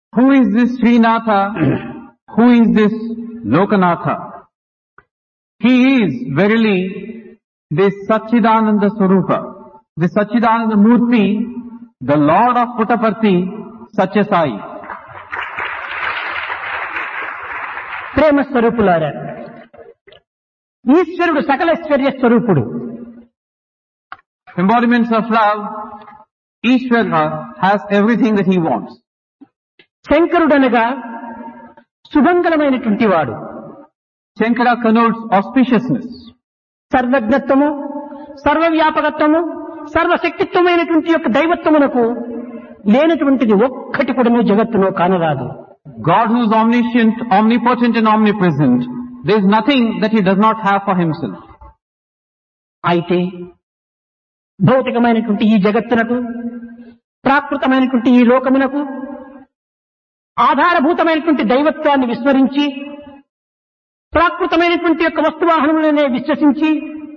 Who is this Srinatha? Who is this Lokanatha? He is verily this Satchidananda Swarupa, the Satchidananda Murti, the Lord of Puttaparthi, Satya Sai. ప్రేమ స్వరూపులారా, ఈశ్వరుడు సకల ఐశ్వర్య స్వరూపుడు. Embodiments of love, Ishvara has everything that he wants. శంకరుడనగా సుమంగళమైనటువంటి వాడు. Shankara connotes auspiciousness. సర్వజ్ఞత్వము, సర్వవ్యాపకత్వము, సర్వశక్తిత్వమైనటువంటి యొక్క దైవత్వమునకు లేనటువంటిది ఒక్కటి కూడా జగత్తులో కానరాదు. God who is omniscient, omnipotent and omnipresent, there is nothing that he does not have for himself. అయితే భౌతికమైనటువంటి ఈ జగత్తునకు, ప్రాకృతమైనటువంటి ఈ లోకమునకు ఆధారభూతమైనటువంటి దైవత్వాన్ని విస్మరించి, ప్రాకృతమైనటువంటి యొక్క వస్తువాహనములనే విశ్వసించి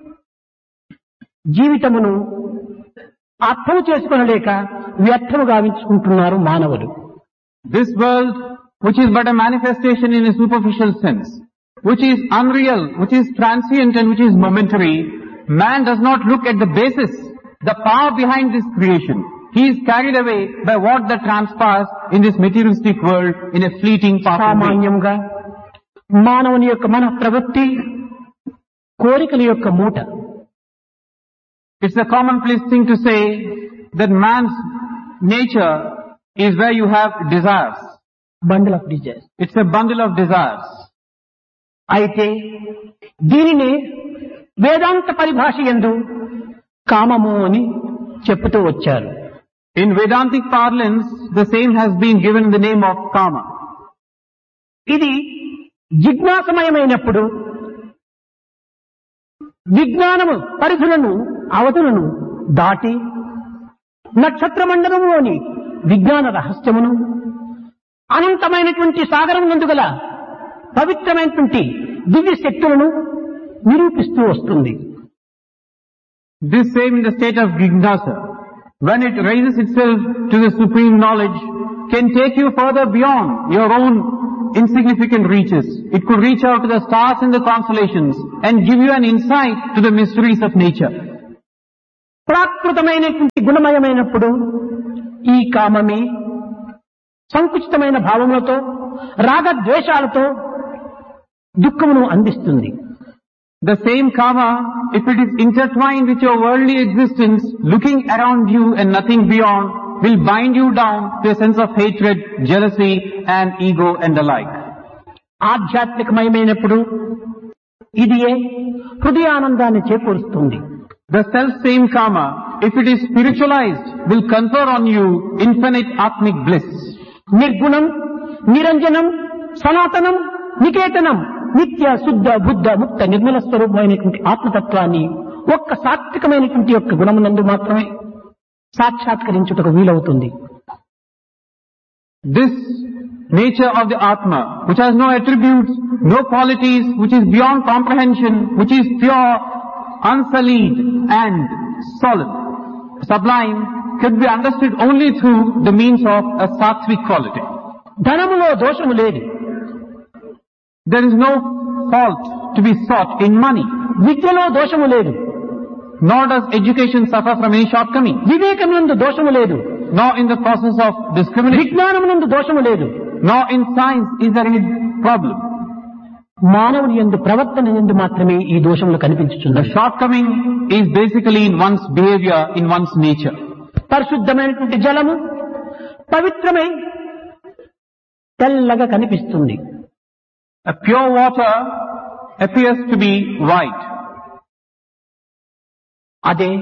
జీవితమును అర్థము చేసుకొనలేక వ్యర్థము గావించుకుంటున్నారు మానవులు. This world, which is but a manifestation in a superficial sense, which is unreal, which is transient and which is momentary, man does not look at the basis, the power behind this creation. He is carried away by what that transpires in this materialistic world in a fleeting passing way. సామాన్యంగా మానవుని యొక్క మన ప్రవృత్తి కోరికల యొక్క మూట. It's a commonplace thing to say that man's nature is where you have desires. Bundle of desires. It's a bundle of desires. అయితే దీనిని వేదాంత పరిభాష యందు కామము అని చెప్పుతూ వచ్చారు. In Vedantic parlance, the same has been given the name of kama. ఇది జిజ్ఞాసమయమైనప్పుడు విజ్ఞానము పరిధులను అవధులను దాటి నక్షత్ర మండలంలోని విజ్ఞాన రహస్యమును అనంతమైనటువంటి సాగరం నందు గల పవిత్రమైనటువంటి దివ్య శక్తులను నిరూపిస్తూ వస్తుంది. This same in the state of Jignasa, when it raises itself to the supreme knowledge, can take you further beyond your own insignificant reaches. It could reach out to the stars and the constellations and give you an insight to the mysteries of nature. ప్రాకృతమైనటువంటి గుణమయమైనప్పుడు ఈ కామమే సంకుచితమైన భావములతో, రాగద్వేషాలతో దుఃఖమును అందిస్తుంది. The same karma, if it is intertwined with your worldly existence, looking around you and nothing beyond, will bind you down to a sense of hatred, jealousy and ego and the like. ఆధ్యాత్మికమయమైనప్పుడు ఇదియే హృదయానందాన్ని చేకూరుస్తుంది. The self-same karma, if it is spiritualized, will confer on you infinite atmic bliss. నిర్గుణం, నిరంజనం, సనాతనం, నికేతనం, నిత్య శుద్ధ బుద్ధ ముక్త నిర్మల స్వరూపమైనటువంటి ఆత్మతత్వాన్ని ఒక్క సాత్వికమైనటువంటి యొక్క గుణమునందు మాత్రమే సాక్షాత్కరించుటకు వీలవుతుంది. This nature of the Atma, which has no attributes, no qualities, which is beyond comprehension, which is pure, unsullied and solemn, sublime, could be understood only through the means of a sattvic quality. ధనములో దోషము లేదు. There is no fault to be sought in money. విద్యలో దోషము లేదు. Nor does education suffer from any shortcoming. వివేకమునందు దోషము లేదు. Nor in the process of discrimination. విజ్ఞానమునందు దోషము లేదు. Nor in science is there any problem. మానవుని యందు ప్రవర్తన యందు మాత్రమే ఈ దోషములు కనిపించుచున్నది. The shortcoming is basically in one's behavior, in one's nature. పరిశుద్ధమైనటువంటి జలము పవిత్రమై తెల్లగా కనిపిస్తుంది. A pure water appears to be white. అదే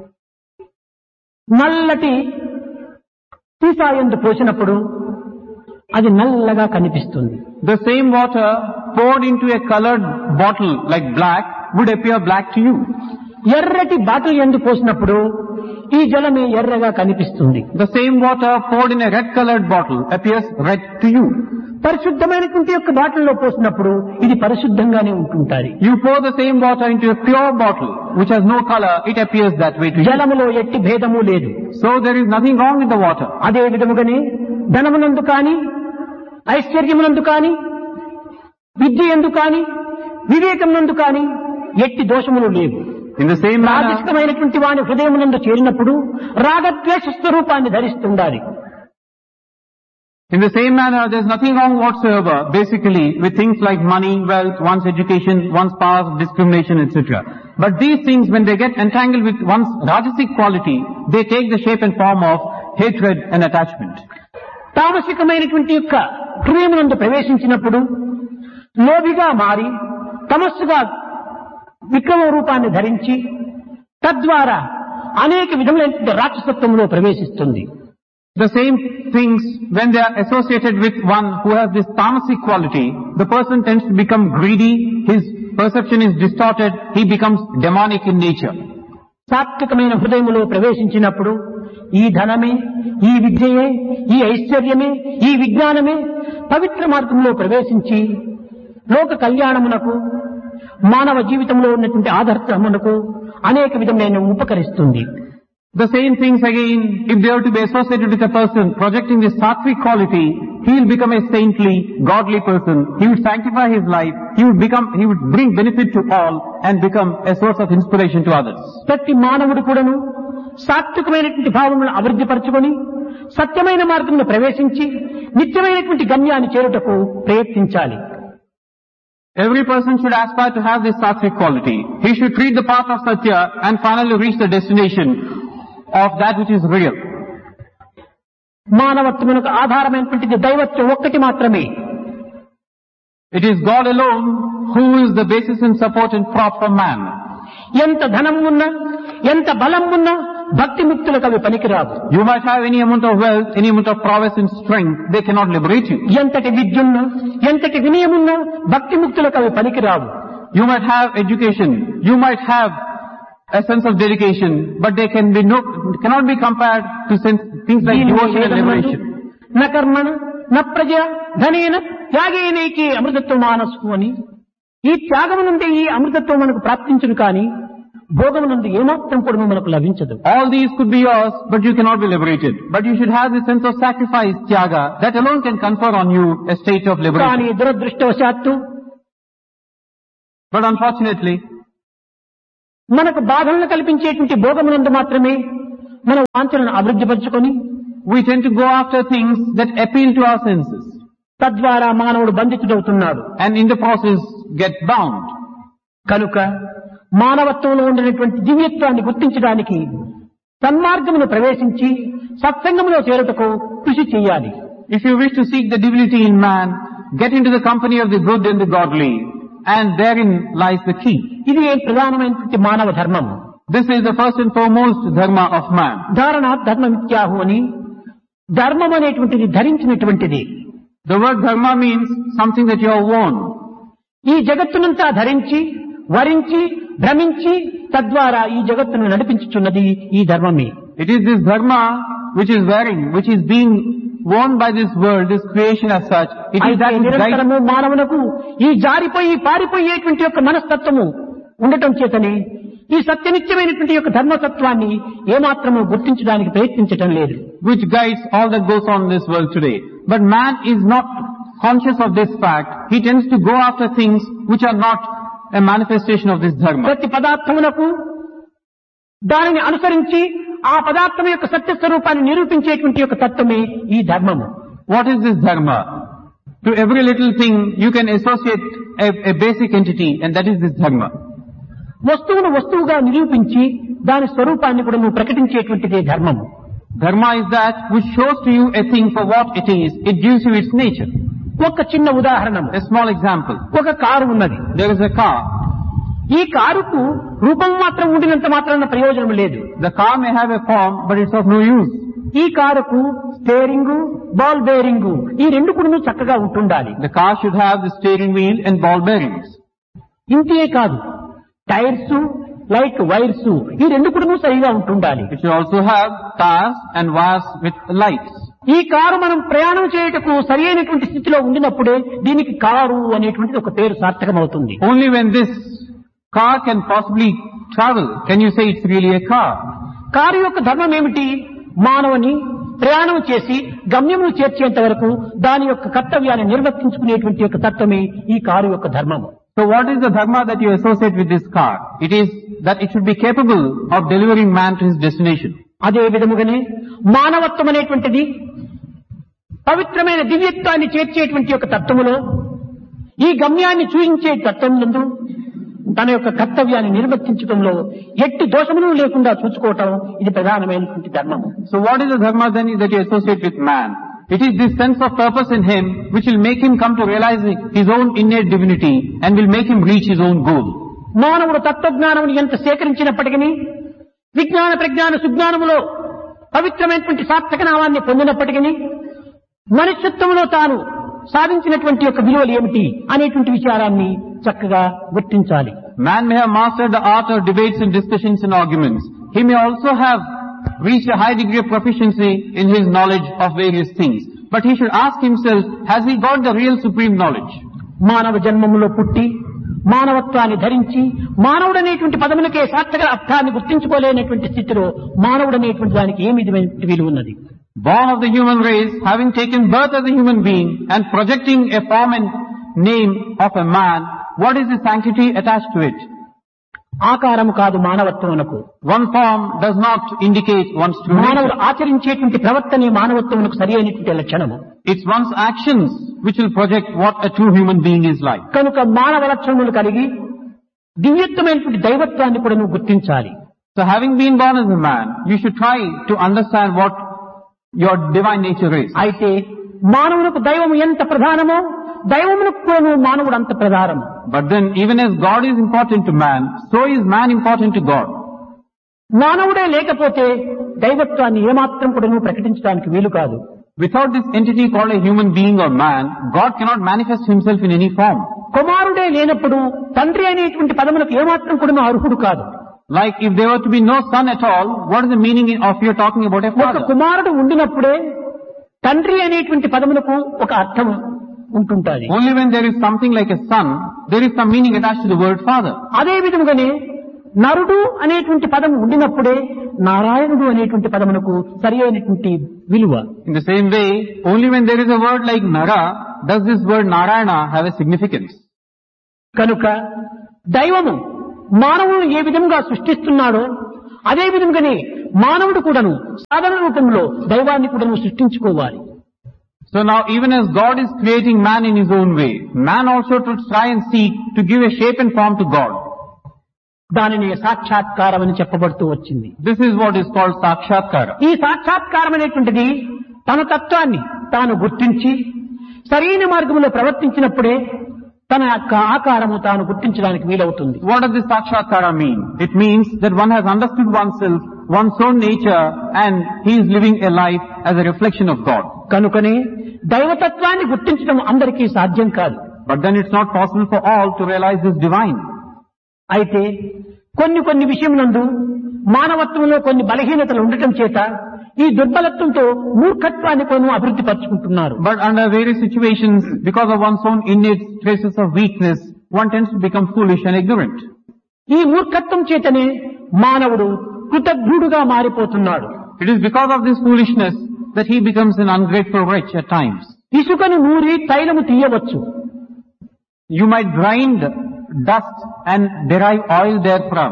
నల్లటి సీసాయందు పోసినప్పుడు అది నల్లగా కనిపిస్తుంది. The same water poured into a colored bottle like black would appear black to you. ఎర్రటి బాటిల్ యందు పోసినప్పుడు ఈ జలమే ఎర్రగా కనిపిస్తుంది. The same water poured in a red colored bottle appears red to you. పరిశుద్ధమైనటువంటి యొక్క బాటిల్లో పోసినప్పుడు ఇది పరిశుద్ధంగానే ఉంటుంటారు. You pour the same water into a pure bottle which has no color, it appears that way to you. జలములో ఎట్టి భేదము లేదు. So there is nothing wrong with the water. అదే విధముగానే ధనమునందు కానీ, ఐశ్వర్యమునందు కాని, విద్య యందు కాని, వివేకమునందు కాని ఎట్టి దోషములు లేవు. In the same manner, రాజసికమైనటువంటి వాని హృదయమునందు చేరినప్పుడు రాగద్వేష స్వరూపాన్ని ధరిస్తుండాలి. in the same manner, there's nothing wrong whatsoever, basically, with things like money, wealth, one's education, one's past, discrimination, etc. But these things, when they get entangled with one's rajasic quality, they take the shape and form of hatred and attachment. తామసికమైనటువంటి యొక్క హృదయమునందు ప్రవేశించినప్పుడు లోభిగా మారి తమస్సుగా విక్రమ రూపాన్ని ధరించి తద్వారా అనేక విధములైన రాక్షసత్వంలో ప్రవేశిస్తుంది. The same things, when they are associated with one who has this tamasic quality, the person tends to become greedy, his perception is distorted, he becomes demonic in nature. సాత్వికమైన హృదయములో ప్రవేశించినప్పుడు ఈ ధనమే, ఈ విద్యయే, ఈ ఐశ్వర్యమే, ఈ విజ్ఞానమే పవిత్ర మార్గంలో ప్రవేశించి లోక కళ్యాణమునకు, మానవ జీవితంలో ఉన్నటువంటి ఆదర్శమునకు అనేక విధమైన ఉపకరిస్తుంది. The same things again, if they are to be associated with a person projecting this sattvic quality, he will become a saintly, godly person. He would sanctify his life. He would bring benefit to all and become a source of inspiration to others. ప్రతి మానవుడు కూడాను సాత్వికమైనటువంటి భావములను అభివృద్ధిపరచుకొని సత్యమైన మార్గంలో ప్రవేశించి నిత్యమైనటువంటి గమ్యాన్ని చేరుటకు ప్రయత్నించాలి. Every person should aspire to have this sattvic quality. He should treat the path of Satya and finally reach the destination of that which is real. మానవత్వమునకు ఆధారమైనటువంటిది దైవత్వం ఒక్కటి మాత్రమే. It is God alone who is the basis and support and prop for man. ఎంత ధనం ఉన్నా, ఎంత బలం ఉన్నా భక్తి ముక్తులకు అవి పనికిరావు. You might have any amount of wealth, any amount of prowess and strength, they cannot liberate you. ఎంతటి విద్యున్నా, ఎంతటి వినయమున్నా భక్తి ముక్తులకు అవి పనికిరావు. You might have education, you might have a sense of dedication, but they cannot be compared to things like devotion and liberation. న కర్మణ న ప్రజ ధనేన త్యాగేనైకే అమృతత్వ మానసు అని, ఈ త్యాగము నుండి ఈ అమృతత్వం మనకు ప్రాప్తించును కానీ భోగము నుండి ఏమాత్రం కూడా మనకు లభించదు. All these could be yours, but you cannot be liberated. But you should have this sense of sacrifice, tyaga, that alone can confer on you a state of కానీ liberation. దురదృష్టవశాత్తు But unfortunately, మనకు బాధలను కల్పించేటువంటి భోగమునందు మాత్రమే మన వాంఛలను అభివృద్ధిపరచుకొని we tend to go after things that appeal to our senses, తద్వారా మానవుడు బంధితుడవుతున్నాడు. and in the process get bound. కనుక మానవత్వంలో ఉండినటువంటి దివ్యత్వాన్ని గుర్తించడానికి సన్మార్గమును ప్రవేశించి సత్సంగములో చేరుటకు కృషి చేయాలి. If you wish to seek the divinity in man, get into the company of the good and the godly, and therein lies the key. ఇది ప్రధానమైనటువంటి మానవ ధర్మం. This is the first and foremost dharma of man. ధారణాత్ ధర్మమిత్యాహు అని, ధర్మం అనేటువంటిది ధరించినటువంటిది. The word dharma means something that you have worn. ఈ జగత్తునంతా ధరించి, వరించి, భ్రమించి తద్వారా ఈ జగత్తును నడిపించుచున్నది ఈ ధర్మమే. It is this dharma which is wearing, which is being worn by this world, this creation as such. It is that which guides. నిరంతరము మానవులకు ఈ జారిపోయి పారిపోయేటువంటి యొక్క మనస్తత్వము ఉండటం చేతనే ఈ సత్యనిత్యమైనటువంటి యొక్క ధర్మతత్వాన్ని ఏమాత్రము గుర్తించడానికి ప్రయత్నించటం లేదు. Which guides all that goes on in this world today. But man is not conscious of this fact. He tends to go after things which are not a manifestation of this dharma. ప్రతి పదార్థమునకు దానిని అనుసరించి ఆ పదార్థం యొక్క సత్యస్వరూపాన్ని నిరూపించేటువంటి యొక్క తత్వమే ఈ ధర్మము. What is this dharma? To every little thing you can associate a basic entity, and that is this dharma. వస్తువును వస్తువుగా నిరూపించి దాని స్వరూపాన్ని కూడా నువ్వు ప్రకటించేటువంటిదే ధర్మము. Dharma is that which shows to you a thing for what it is. It gives you its nature. ఒక చిన్న ఉదాహరణ, A small example. ఒక కారు ఉన్నది. There is a car. ఈ కారుకు రూపం మాత్రం ఉండినంత మాత్రాన ప్రయోజనం లేదు. The car may have a form, but it's of no use. ఈ కారుకు స్టీరింగు, బాల్ బేరింగు ఈ రెండు కూడా చక్కగా ఉంటుండాలి. The car should have the steering wheel and ball bearings. ఇంతే కాదు, టైర్స్, లైట్ వైర్స్ ఈ రెండు కూడా సరిగా ఉంటుండాలి. It should also have tires and wires with lights. ఈ కారు మనం ప్రయాణం చేయుటకు సరి అయినటువంటి స్థితిలో ఉండినప్పుడే దీనికి కారు అనేటువంటిది ఒక పేరు సార్థకమవుతుంది. Only when this car can possibly travel can you say it's really a car. Car యొక్క ధర్మం ఏమిటి? మానవుని ప్రయాణం చేసి గమ్యమును చేర్చేంత వరకు దాని యొక్క కర్తవ్యాన్ని నిర్వర్తించుకునేటువంటి యొక్క తత్వమే ఈ కారు యొక్క ధర్మము. So what is the dharma that you associate with this car? It is that it should be capable of delivering man to his destination. అదే విధముగానే మానవత్వం అనేటువంటిది పవిత్రమైన దివ్యత్వాన్ని చేర్చేటువంటి యొక్క తత్వములో ఈ గమ్యాన్ని చూపించే తత్వమునందు తన యొక్క కర్తవ్యాన్ని నిర్వర్తించడంలో ఎట్టి దోషములు లేకుండా చూసుకోవటం ఇది ప్రధానమైనటువంటి ధర్మము. So what is the dharma then that you associate with man? It is this sense of purpose in him which will make him come to realize his own innate divinity and will make him reach his own goal. మానవుడు తత్వజ్ఞానమును ఎంత సేకరించినప్పటికీ విజ్ఞాన ప్రజ్ఞాన సుజ్ఞానములో పవిత్రమైనటువంటి సార్థక నామాన్ని పొందినప్పటికీ మనుష్యత్వంలో తాను సాధించినటువంటి యొక్క విలువలు ఏమిటి అనేటువంటి విచారాన్ని చక్కగా గుర్తించాలి. Man may have mastered the art of debates and discussions and arguments. He may also have reached a high degree of proficiency in his knowledge of various things. But he should ask himself, has he got the real supreme knowledge? మానవ జన్మములో పుట్టి మానవత్వాన్ని ధరించి మానవుడనేటువంటి పదములకే సార్థక అర్థాన్ని గుర్తించుకోలేనటువంటి స్థితిలో మానవుడనేటువంటి దానికి ఏమి విలువ ఉన్నది? Born of the human race, having taken birth as a human being and projecting a form and name of a man, what is the sanctity attached to it? ఆకారము కాదు మానవత్వమునకు. One form does not indicate one's true మానవుడు nature. ఆచరించేటువంటి ప్రవర్తనే మానవత్వమునకు సరి అయినటువంటి లక్షణము. It's one's actions which will project what a true human being is like. కనుక మానవ లక్షణములు కలిగి దివ్యత్వమైనటువంటి దైవత్వాన్ని కూడా నువ్వు గుర్తించాలి. So having been born as a man, you should try to understand what your divine nature is. అయితే మానవులకు దైవము ఎంత ప్రధానమో దైవమునకు కూడా మానవుడు అంత ప్రధానము. But then even as God is important to man, so is man important to God. మానవుడే లేకపోతే దైవత్వాన్ని ఏమాత్రం కూడా నువ్వు ప్రకటించడానికి వీలు కాదు. Without this entity called a human being or man, God cannot manifest himself in any form. కుమారుడే లేనప్పుడు తండ్రి అనేటువంటి పదములకు ఏమాత్రం కూడా అర్హుడు కాదు. Like if there were to be no son at all, what is the meaning of your talking about a ఒక father? కుమారుడు ఉండినప్పుడే తండ్రి అనేటువంటి పదములకు ఒక అర్థం ఉంటుంటుంది. Only when there is something like a son, there is some meaning attached to the word father. అదే విధముగానే నరుడు అనేటువంటి పదం ఉండినప్పుడే నారాయణుడు అనేటువంటి పదమునకు సరి అయినటువంటి విలువ. In the same way, only when there is a word like Nara, does this word Narayana have a significance. కనుక దైవము మానవుడు ఏ విధంగా సృష్టిస్తున్నాడో అదే విధంగానే మానవుడు కూడాను సాధన రూపంలో దైవాన్ని కూడా సృష్టించుకోవాలి. So now even as God is creating man in his own way, man also should try and seek to give a shape and form to God. దానిని సాక్షాత్కారం అని చెప్పబడుతూ వచ్చింది. This is what is called Sakshatkara. ఈ సాక్షాత్కారం అనేటువంటిది తన తత్వాన్ని తాను గుర్తించి సరైన మార్గంలో ప్రవర్తించినప్పుడే తన యొక్క ఆకారము తాను గుర్తించడానికి వీలవుతుంది. What does this Sakshatkara mean? It means that one has understood oneself, one's own nature, and he is living a life as a reflection of God. కనుకనే దైవతత్వాన్ని గుర్తించడం అందరికీ సాధ్యం కాదు. But then it's not possible for all to realize this divine. అయితే కొన్ని విషయములందు మానవత్వంలో కొన్ని బలహీనతలు ఉండటం చేత ఈ దుర్బలత్వంతో మూర్ఖత్వాన్ని కొన్ని అభివృద్ధి పరుచుకుంటున్నారు. But under various situations, because of one's own innate traces of weakness, one tends to become foolish and ignorant. ఈ మూర్ఖత్వం చేతనే మానవుడు కృతజ్ఞుడుగా మారిపోతున్నాడు. It is because of this foolishness that he becomes an ungrateful wretch at times. ఇసుకను నూరి తైలము తీయవచ్చు. You might grind dust and derive oil therefrom.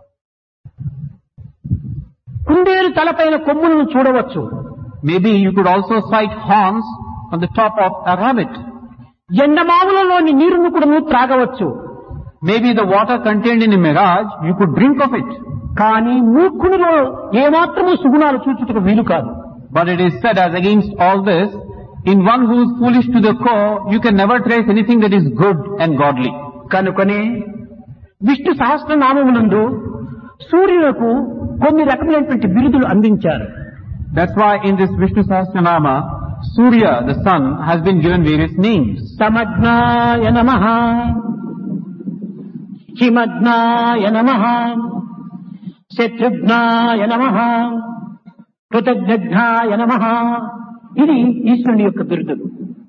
కుందేలు తలపైన కొమ్ములను చూడవచ్చు. Maybe you could also sight horns on the top of a rabbit. ఎండమావులలోని నీరును కూడా త్రాగవచ్చు. Maybe the water contained in a mirage, you could drink of it. కానీ మూర్ఖునిలో ఏమాత్రము సుగుణాలు చూచుటకు వీలు కాదు. But it is said, as against all this, in one who is foolish to the core, you can never trace anything that is good and godly. కనుకనే విష్ణు సహస్రనామమునందు సూర్యులకు కొన్ని రకమైనటువంటి బిరుదులు అందించారు. That's why in this Vishnu Sahasranama, Surya, the sun, has been given various names. సమజ్ఞాయ నమః, హిమజ్ఞాయ నమః, శత్రుఘ్నాయ నమః, కృతజ్ఞాయ నమః. ఇది ఈశ్వరుని యొక్క బిరుదులు.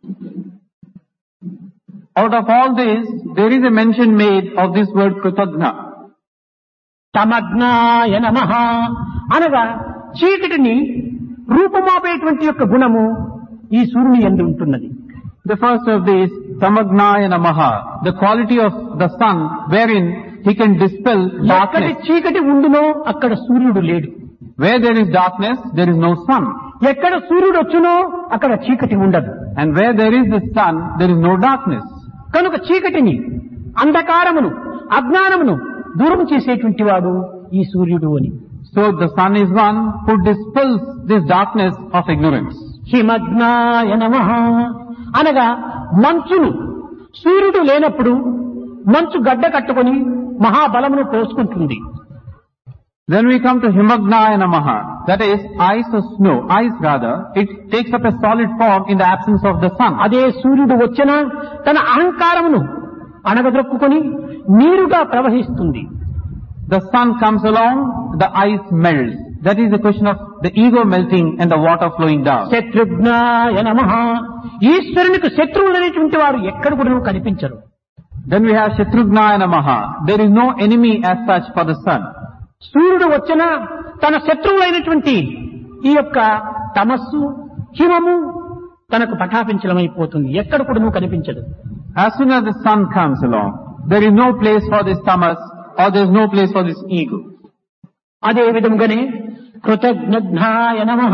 Out of all this, there is a mention made of this word Kritagna. తమజ్ఞాయ నమః అనగా చీకటిని రూపమాపేటువంటి యొక్క గుణము ఈ సూర్యుని యందు ఉంటున్నది. The first of these, Samagnaya Namaha, the quality of the sun wherein he can dispel ఎక్కడి darkness. చీకటి ఉండునో అక్కడ సూర్యుడు లేడు. Where there is darkness, there is no sun. ఎక్కడ సూర్యుడు వచ్చునో అక్కడ చీకటి ఉండదు. And where there is the sun, there is no darkness. కనుక చీకటిని, అంధకారమును, అజ్ఞానమును దూరం చేసేటువంటి వాడు ఈ సూర్యుడు అని. So the sun is one who dispels this darkness of ignorance. హిమగ్నాయ నమః అనగా మంచును, సూర్యుడు లేనప్పుడు మంచు గడ్డ కట్టుకొని మహాబలమును పోసుకుంటుంది. Then we come to Himagnaya Namaha, that is ice or snow, ice rather, it takes up a solid form in the absence of the sun. అదే సూర్యుడు వచ్చినా తన అహంకారమును అణగదొక్కుకొని నీరుగా ప్రవహిస్తుంది. The sun comes along, the ice melts. That is the question of the ego melting and the water flowing down. శత్రుఘ్నాయ నమః ఈశ్వరునికి శత్రువులు అనేటువంటి వారు ఎక్కడ కూడా కనిపించరు. Then we have Shatrugnaya Namaha. There is no enemy as such for the sun. సూర్యుడు వచ్చినా తన శత్రువులైనటువంటి ఈ యొక్క తమస్సు, హిమము తనకు పటాపించలమైపోతుంది. ఎక్కడ కూడా కనిపించదు. As soon as the sun comes along, there is no place for this tamas or there is no place for this ego. అదే విధంగానే కృతజ్ఞాయ నమః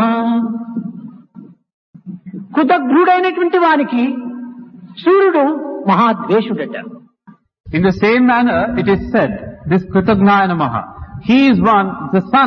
కృతజ్ఞుడైనటువంటి వానికి సూర్యుడు మహాద్వేషుడట. In the same manner, it is said, this Kritagnaya Namaha, he is one, the sun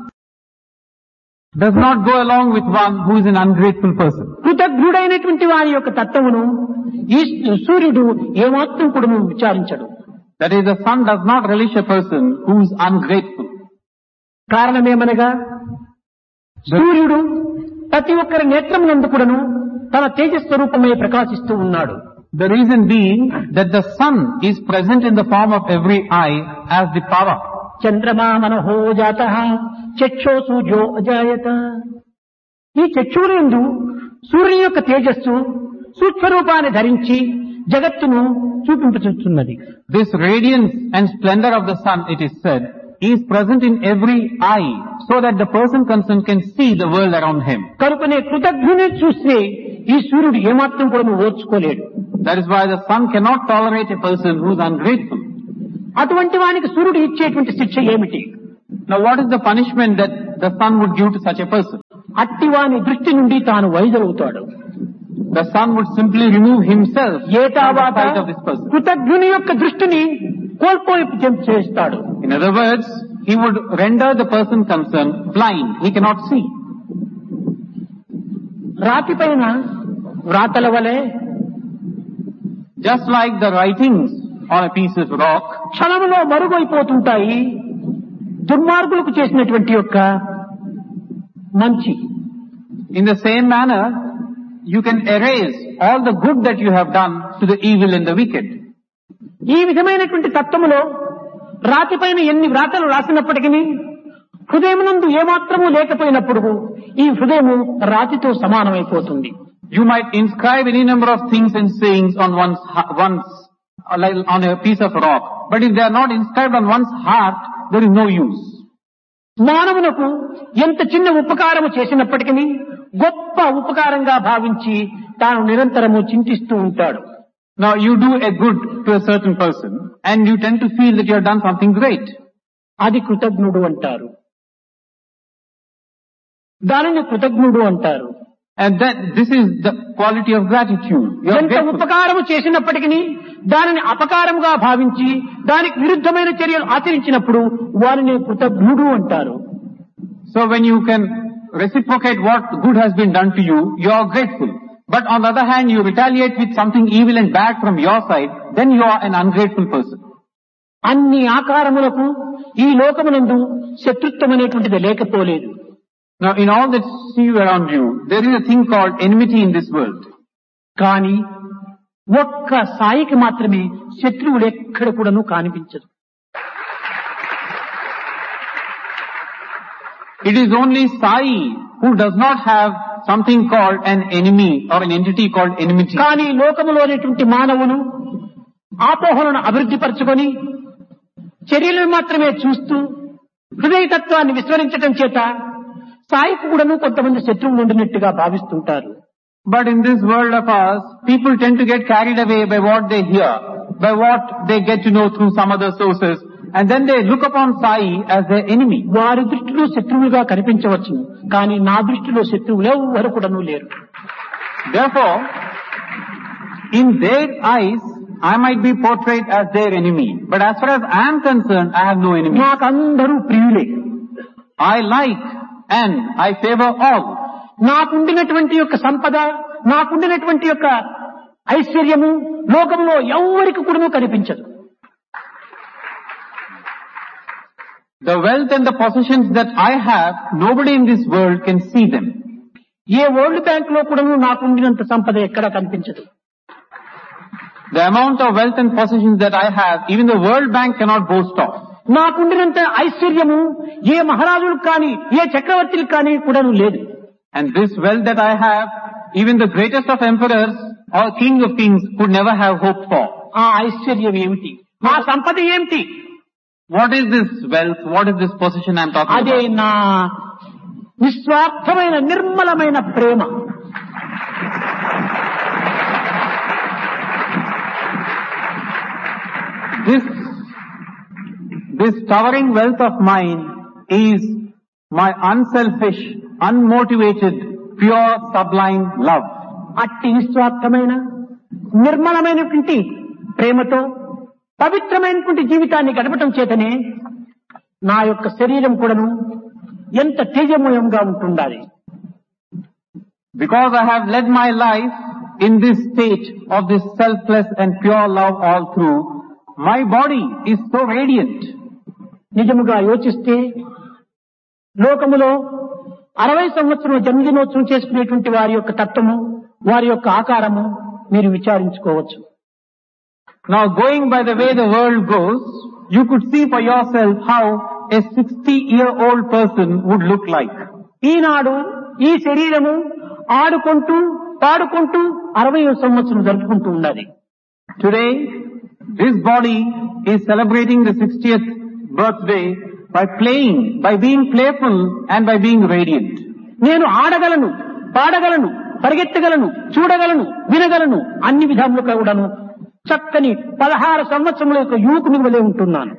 does not go along with one who is an ungrateful person. కృతజ్ఞుడైనటువంటి వారి యొక్క తత్వమును ఈ సూర్యుడు ఏమాత్రం కూడా విచారించడు. That is, the sun does not relish a person who is ungrateful. కారణమేమనగా సూర్యుడు ప్రతి ఒక్కరి నేత్రమునందు కూడాను తన తేజస్వరూపమే ప్రకాశిస్తూ ఉన్నాడు. The reason being that the sun is present in the form of every eye as the power. చంద్రమా మనహో జాతః చక్షో సూర్యో అజాయత. ఈ చక్షువులందు సూర్యుని యొక్క తేజస్సు సూక్ష్మరూపాన్ని ధరించి జగత్తును చూపించుతున్నది. This radiance and splendor of the sun, it is said, is present in every eye so that the person concerned can see the world around him. కనుకనే కృతజ్ఞుని చూస్తే ఈ సూర్యుడు ఏమాత్రం కూడా ఓర్చుకోలేడు. That is why the sun cannot tolerate a person who is ungrateful. అటువంటి వానికి సూర్యుడు ఇచ్చేటువంటి శిక్ష ఏమిటి? Now what is the punishment that the sun would give to such a person? అట్టి వాని దృష్టి నుండి తాను వైదొలుగుతాడు. The sun would simply remove himself from the ఏతావాత sight of this person. కృతజ్ఞుని యొక్క దృష్టిని కోల్పోయి చేస్తాడు. In other words, he would render the person concerned blind. He cannot see. రాతి పైన వ్రాతల వలె Just like the writings on a piece of rock, క్షణంలో మరుగైపోతుంటాయి దుర్మార్గులకు చేసినటువంటి యొక్క మంచి. in the same manner, you can erase all the good that you have done to the evil and the wicked. ఈ విధమైనటువంటి తత్వములో రాతి పైన ఎన్ని వ్రాతలు రాసినప్పటికీ హృదయమునందు ఏమాత్రము లేకపోయినప్పుడు ఈ హృదయము రాతితో సమానమైపోతుంది. You might inscribe any number of things and sayings on like on a piece of rock, but if they are not inscribed on one's heart, there is no use. మానవునకు ఎంత చిన్న ఉపకారము చేసినప్పటికీ గొప్ప ఉపకారంగా భావించి తాను నిరంతరము చింతిస్తూ ఉంటాడు. Now you do a good to a certain person and you tend to feel that you have done something great. అది కృతజ్ఞుడు అంటారు. దానిని కృతజ్ఞుడు అంటారు. And that this is the quality of gratitude. You are ఎంత grateful. ఉపకారము చేసినప్పటికీ దానిని అపకారముగా భావించి దానికి విరుద్ధమైన చర్యలు ఆచరించినప్పుడు వారిని కృతజ్ఞుడు అంటారు. So when you can reciprocate what good has been done to you, you are grateful. But on the other hand, you retaliate with something evil and bad from your side, then you are an ungrateful person. అన్ని ఆకారములకు ఈ లోకమునందు శత్రుత్వం అనేటువంటిది లేకపోలేదు. Now in all that see around you, there is a thing called enmity in this world. కానీ ఒక్క సాయికి మాత్రమే శత్రువులు ఎక్కడ కూడాను కనిపించదు. It is only Sai who does not have something called an enemy or an entity called enmity. కానీ లోకములోనేటువంటి మానవులు ఆపోహలను అభివృద్ధి పరచుకొని చర్యలను మాత్రమే చూస్తూ హృదయతత్వాన్ని విస్మరించడం చేత సాయికి కూడాను కొంతమంది శత్రువులు ఉండినట్టుగా భావిస్తుంటారు. But in this world of ours, people tend to get carried away by what they hear, by what they get to know through some other sources, and then they look upon Sai as their enemy. వారి దృష్టిలో శత్రువులుగా కనిపించవచ్చు, కానీ నా దృష్టిలో శత్రువులు ఎవరు కూడాను లేరు. Therefore, in their eyes, I might be portrayed as their enemy, but as far as I am concerned, I have no enemy. నాకు అందరూ ప్రియులే. I like and I favor all. నాకుండినటువంటి యొక్క సంపద, నాకుండినటువంటి యొక్క ఐశ్వర్యము లోకంలో ఎవరికి కూడాను కనిపించదు. The wealth and the possessions that I have, nobody in this world can see them. A world bank లో కూడాను నాకుండినంత సంపద ఎక్కడా కనిపించదు. The amount of wealth and possessions that I have, even the World Bank cannot boast of. నాకుండినంత ఐశ్వర్యము ఏ మహారాజులకు కానీ ఏ చక్రవర్తులకు కానీ కూడాను లేదు. And this wealth that I have, even the greatest of emperors or king of kings could never have hoped for. ఆ ఐశ్వర్యం ఏమిటి? ఆ సంపద ఏమిటి? What is this wealth? What is this possession I am talking అదే about? నా నిస్వార్థమైన నిర్మలమైన ప్రేమ. This towering wealth of mine is my unselfish, unmotivated, pure, sublime love. అట్టి నిస్వార్థమైన నిర్మలమైనటువంటి ప్రేమతో పవిత్రమైనటువంటి జీవితాన్ని గడపటం చేతనే నా యొక్క శరీరం కూడాను ఎంత తేజమయంగా ఉంటుండాలి. Because I have led my life in this state of this selfless and pure love all through, my body is so radiant. నిజముగా యోచిస్తే లోకములో 60 సంవత్సరం జన్మదినోత్సవం చేసుకునేటువంటి వారి యొక్క తత్వము, వారి యొక్క ఆకారము మీరు విచారించుకోవచ్చు. Now going by the way the world goes, you could see for yourself how a 60-year-old person would look like. ఈనాడు ఈ శరీరము ఆడుకుంటూ పాడుకుంటూ 60వ సంవత్సరం జరుపుకుంటూ ఉన్నది. Today, this body is celebrating the 60th birthday by playing, by being playful and by being radiant. నేను ఆడగలను, పాడగలను, పరిగెత్తగలను, చూడగలను, వినగలను, అన్ని విధాలుగా కూడాను చక్కని 16 సంవత్సరముల యొక్క యువకుని వలె ఉంటున్నాను.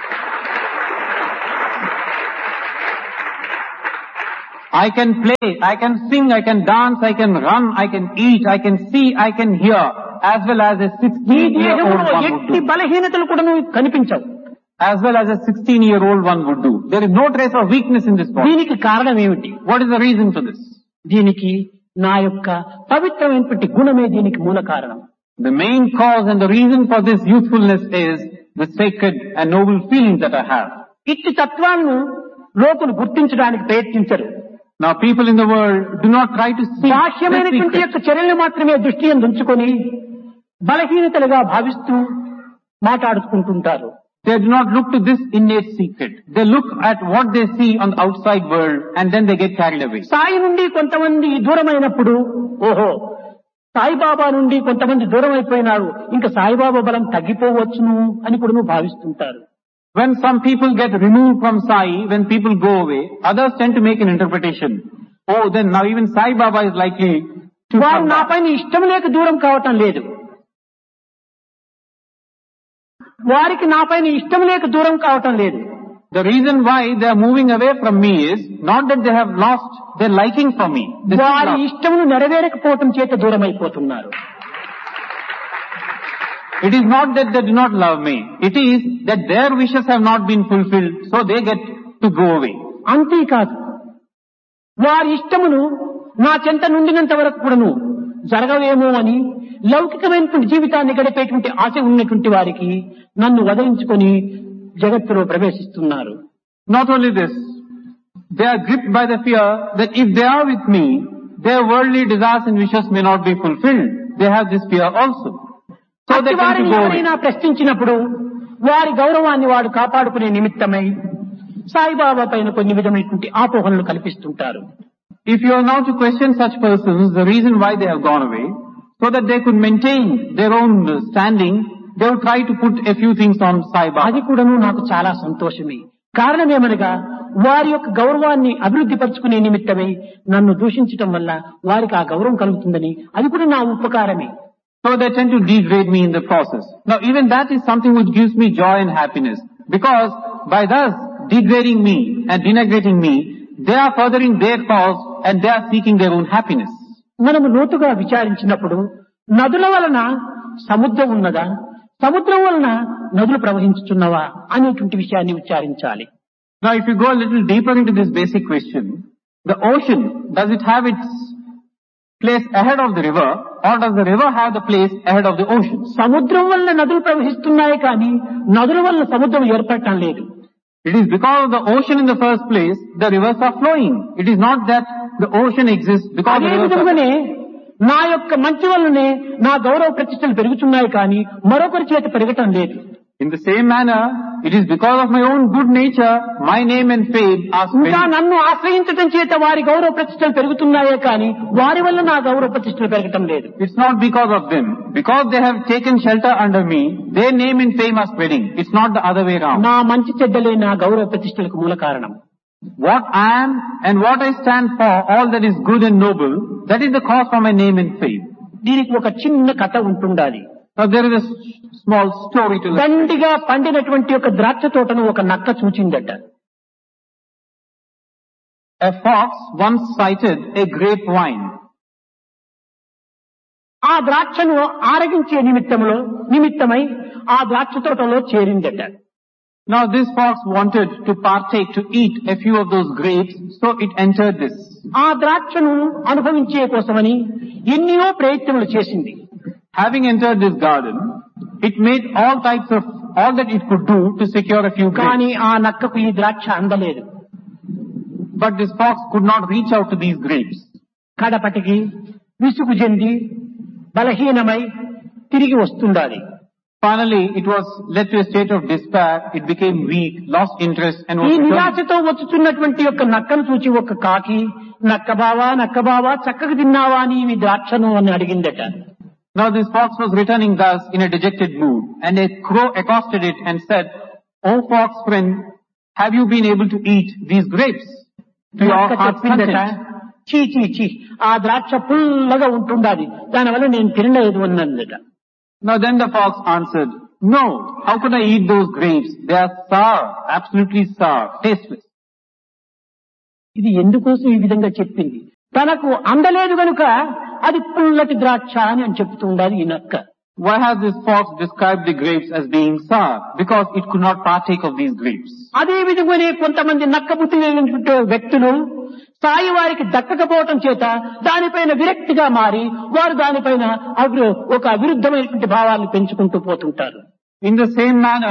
I can play, I can sing, I can dance, I can run, I can eat, I can see, I can hear, as well as a 16-year-old one would ఎట్టి do. బలహీనతలు కూడాను కనిపించవు. As well as a 16-year-old one would do. There is no trace of weakness in this body. దీనికి కారణం ఏమిటి? What is the reason for this? దీనికి నా యొక్క పవిత్రమైనటువంటి గుణమే దీనికి మూల కారణం. The main cause and the reason for this youthfulness is the sacred and noble feelings that I have. ఇట్టి తత్వాలను లోకులు గుర్తించడానికి ప్రయత్నించరు. Now people in the world do not try to see this బాహ్యమైనటువంటి secret. యొక్క చర్యలు మాత్రమే దృష్టి ఉంచుకొని బలహీనతలుగా భావిస్తూ మాట్లాడుకుంటుంటారు. They do not look to this innate secret. They look at what they see on the outside world and then they get carried away. Sai నుండి కొంతమంది దూరమైనప్పుడు ఓహో సాయిబాబా నుండి కొంతమంది దూరం అయిపోయినారు, ఇంకా సాయిబాబా బలం తగ్గిపోవచ్చును అని కూడా భావిస్తుంటారు. When some people get removed from Sai, when people go away, others tend to make an interpretation. Oh, then now even Sai Baba is likely to వారు come నా back. పైన ఇష్టం లేక దూరం కావటం లేదు. వారికి నా పైన ఇష్టం లేక దూరం కావటం లేదు. The reason why they are moving away from me is not that they have lost their liking for me. They still వారి love. ఇష్టమును నెరవేరకపోవటం చేత దూరం అయిపోతున్నారు. It is not that they do not love me. It is that their wishes have not been fulfilled, so they get to go away. అంతేకాదు వారి ఇష్టమును నా చెంత నుండినంత వరకు కూడాను జరగవేమో అని లౌకికమైనటువంటి జీవితాన్ని గడిపేటువంటి ఆశ ఉన్నటువంటి వారికి నన్ను వదిలించుకొని జగత్తులో ప్రవేశిస్తున్నారు. Not only this, they are gripped by the fear that if they are with me, their worldly desires and wishes may not be fulfilled. They have this fear also. So they tend వారిని to go away. ఎవరైనా ప్రశ్నించినప్పుడు వారి గౌరవాన్ని వాడు కాపాడుకునే నిమిత్తమై సాయిబాబా పైన కొన్ని విధమైనటువంటి ఆపోహనలు కల్పిస్తుంటారు. If you are now to question such persons, the reason why they have gone away, so that they could maintain their own standing, they will try to put a few things on Sai Baba. అది కూడాను నాకు చాలా సంతోషమే. కారణమేమనగా వారి యొక్క గౌరవాన్ని అభివృద్ధి పరుచుకునే నిమిత్తమై నన్ను దూషించటం వల్ల వారికి ఆ గౌరవం కలుగుతుందని అది కూడా నా ఉపకారమే. So they tend to degrade me in the process. Now even that is something which gives me joy and happiness, because by thus degrading me and denigrating me, they are furthering their cause and they are seeking their own happiness. మనము లోతుగా విచారించినప్పుడు నదుల వలన సముద్రం ఉన్నదా, సముద్రం వలన నదులు ప్రవహించుతున్నవా అనేటువంటి విషయాన్ని విచారించాలి. Now if you go a little deeper into this basic question, the ocean, does it have its place ahead of the river, or does the river have the place ahead of the ocean? సముద్రం వల్ల నదులు ప్రవహిస్తున్నాయి కానీ నదుల వల్ల సముద్రం ఏర్పడటం లేదు. It is because of the ocean in the first place, the rivers are flowing. It is not that the ocean exists because అదే the rivers are విధంగానే నా యొక్క మంచి వల్లనే నా గౌరవ ప్రతిష్టలు పెరుగుతున్నాయి కానీ మరొకరి చేత పెరగటం లేదు. In the same manner, it is because of my own good nature, my name and fame are ఇంకా spreading. నన్ను ఆశ్రయించడం చేత వారి గౌరవ ప్రతిష్టలు పెరుగుతున్నాయే కానీ వారి వల్ల నా గౌరవ ప్రతిష్టలు పెరగటం లేదు. It's not because of them. Because they have taken shelter under me, their name and fame are spreading. It's not the other way around. నా మంచి చెడ్డలే నా గౌరవ ప్రతిష్టలకు మూల కారణం. What I am and what I stand for, all that is good and noble, that is the cause for my name and fame. దీనికి ఒక చిన్న కథ ఉంటుండాలి. Now there is a small story to this. దండిగా పండినటువంటి ఒక ద్రాక్ష తోటను ఒక నక్క చూచిందట. A fox once sighted a grapevine. ఆ ద్రాక్షను ఆరగించే నిమిత్తమై ఆ ద్రాక్ష తోటలో చేరిందట. Now this fox wanted to partake, to eat a few of those grapes, so it entered this. ఆ ద్రాక్షను అనుభవించే కోసమని ఎన్నో ప్రయత్నములు చేసింది. Having entered this garden, it made all that it could do to secure a few grapes. కానీ ఆ నక్కకు ఈ ద్రాక్ష అందలేదు. But this fox could not reach out to these grapes. కడపటికి విసుగు చెంది బలహీనమై తిరిగి వస్తుండాలి. Finally, it was led to a state of despair. It became weak, lost interest, and was ఈ returned. నిరాశతో వచ్చుతున్నటువంటి యొక్క నక్కను చూచి ఒక కాకి నక్కబావా చక్కగా తిన్నావా అని ఈ ద్రాక్షను అని అడిగిందట. Now this fox was returning thus in a dejected mood, and a crow accosted it and said, "O fox friend, have you been able to eat these grapes to your నక్క heart's చెప్పిందట, content?" చీ ఆ ద్రాక్ష పుల్లగా ఉంటుండాలి, దానివల్ల నేను తినలేదు అన్నదట. Now then the fox answered, "No, how could I eat those grapes? They are sour, absolutely sour, tasteless." ఇది ఎందుకోసం ఈ విధంగా చెప్పింది? తనకు అందలేదు గనుక అది పుల్లటి ద్రాక్ష అని చెప్తూ ఉండాలి ఈ నక్క. Why has this fox described the grapes as being sour? Because it could not partake of these grapes. అదే విధంగానే కొంతమంది నక్క బుద్ధి లేనటువంటి వ్యక్తులు స్థాయి వారికి దక్కకపోవటం చేత దానిపైన విరక్తిగా మారి వారు దానిపైన ఒక అవిరుద్ధమైనటువంటి భావాలను పెంచుకుంటూ పోతుంటారు. In the same manner,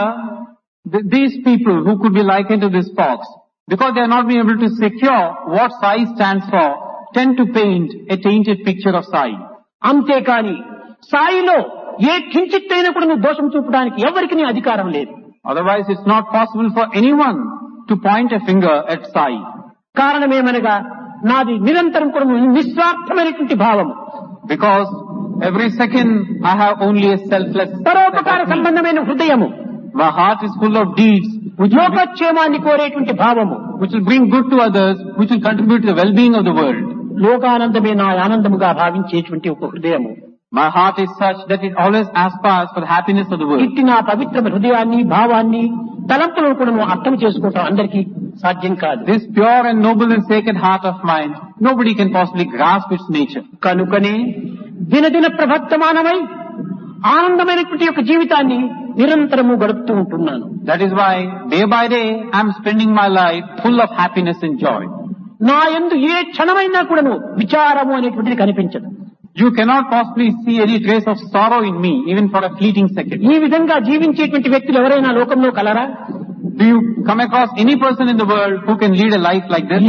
these people who could be likened to this fox, because they are not being able to secure what sai stands for, tend to paint a tainted picture of sai. అంతేకాని సాయిలో ఏ కించిత్తైనా కూడా నువ్వు దోషం చూపడానికి ఎవరికి నీ అధికారం లేదు. Otherwise, it's not possible for anyone to point a finger at sai. కారణమేమనగా నాది నిరంతరం కూడా నిస్వార్థమైనటువంటి భావం. Because every second I have only a selfless. పరోపకార సంబంధమైన హృదయము. My heart is full of deeds లోకక్షేమాన్ని కోరేటువంటి భావము, which will bring good to others, which will contribute to the well-being of the world. లోకానందమే నా ఆనందముగా భావించేటువంటి ఒక హృదయము. My heart is such that it always aspires for the happiness of the world. ఇట్టి నా పవిత్ర హృదయాన్ని భావాన్ని తలంపులను కూడా నువ్వు అర్థం చేసుకోవటం అందరికీ సాధ్యం కాదు. This pure and noble and sacred heart of mine, nobody can possibly grasp its nature. కనుకనే దినదిన ప్రవర్తమానమై ఆనందమైనటువంటి యొక్క జీవితాన్ని నిరంతరము గడుపుతూ ఉంటున్నాను. That is why day by day I am spending my life full of happiness and joy. నా యందు ఏ క్షణమైనా కూడాను విచారము అనేటువంటిది కనిపించదు. You cannot possibly see any trace of sorrow in me, even for a fleeting second. ఈ విధంగా జీవించేటువంటి వ్యక్తులు ఎవరైనా లోకంలో కలరా? Do you come across any person in the world who can lead a life like this?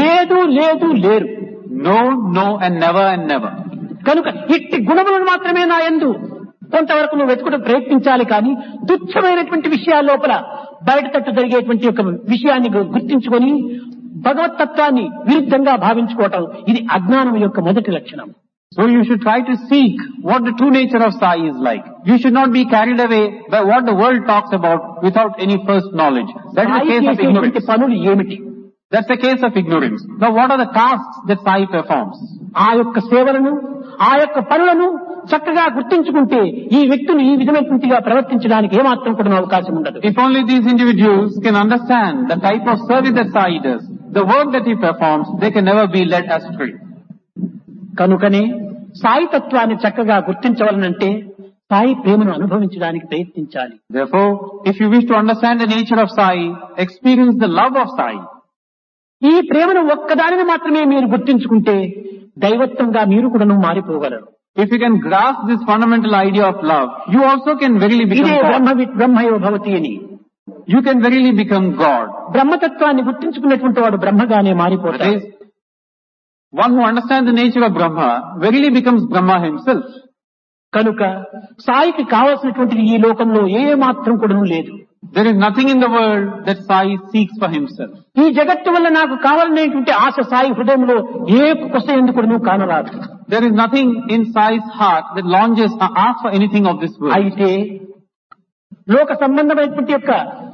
లేరు. No, and never. కనుక ఇట్టి గుణములను మాత్రమే నా యందు కొంతవరకు నువ్వు వెతుకుట ప్రయత్నించాలి కానీ తుచ్చమైనటువంటి విషయాల లోపల బయట తట్టు జరిగేటువంటి ఒక విషయాన్ని గుర్తించుకొని భగవతత్వాన్ని విరుద్ధంగా భావించుకోవటం ఇది అజ్ఞానం యొక్క మొదటి లక్షణం. So you should try to seek what the true nature of Sai is like. You should not be carried away by what the world talks about without any first knowledge. That is the case of ignorance. పనులు ఏమిటి? That's the case of ignorance. Now what are the tasks that Sai performs? ఆ యొక్క సేవలను, ఆ యొక్క పనులను చక్కగా గుర్తించుకుంటే ఈ వ్యక్తులు ఈ విధమైనగా ప్రవర్తించడానికి ఏమాత్రం కూడా అవకాశం ఉండదు. If only these individuals can understand the type of service that Sai does, the work that he performs, they can never be led astray. కనుకనే సాయి తత్వాన్ని చక్కగా గుర్తించవలనంటే సాయి ప్రేమను అనుభవించడానికి ప్రయత్నించాలి. Therefore, if you wish to understand the nature of Sai, experience the love of Sai. ఈ ప్రేమను ఒక్కదానిని మాత్రమే మీరు గుర్తించుకుంటే దైవత్వంగా మీరు కూడా మారిపోగలరు. If you can grasp this fundamental idea of love, you also can verily become ఇదే God. బ్రహ్మయో భవతి అని. You can verily become God. బ్రహ్మతత్వాన్ని గుర్తించుకున్నటువంటి వాడు బ్రహ్మగానే That మారిపోతాడు. is, one who understands the nature of Brahma verily becomes Brahma himself. కనుక సాయికి కావలసినటువంటిది ఈ లోకంలో ఏ మాత్రం కూడా లేదు. There is nothing in the world that Sai seeks for himself. ఈ జగత్తు వల్ల నాకు కావాలనేటువంటి ఆశ సాయి హృదయంలో ఏ కొస ఎందుకు కానరాదు. There is nothing in Sai's heart that longes or asks for anything of this world. అయితే లోక సంబంధమైనటువంటి యొక్క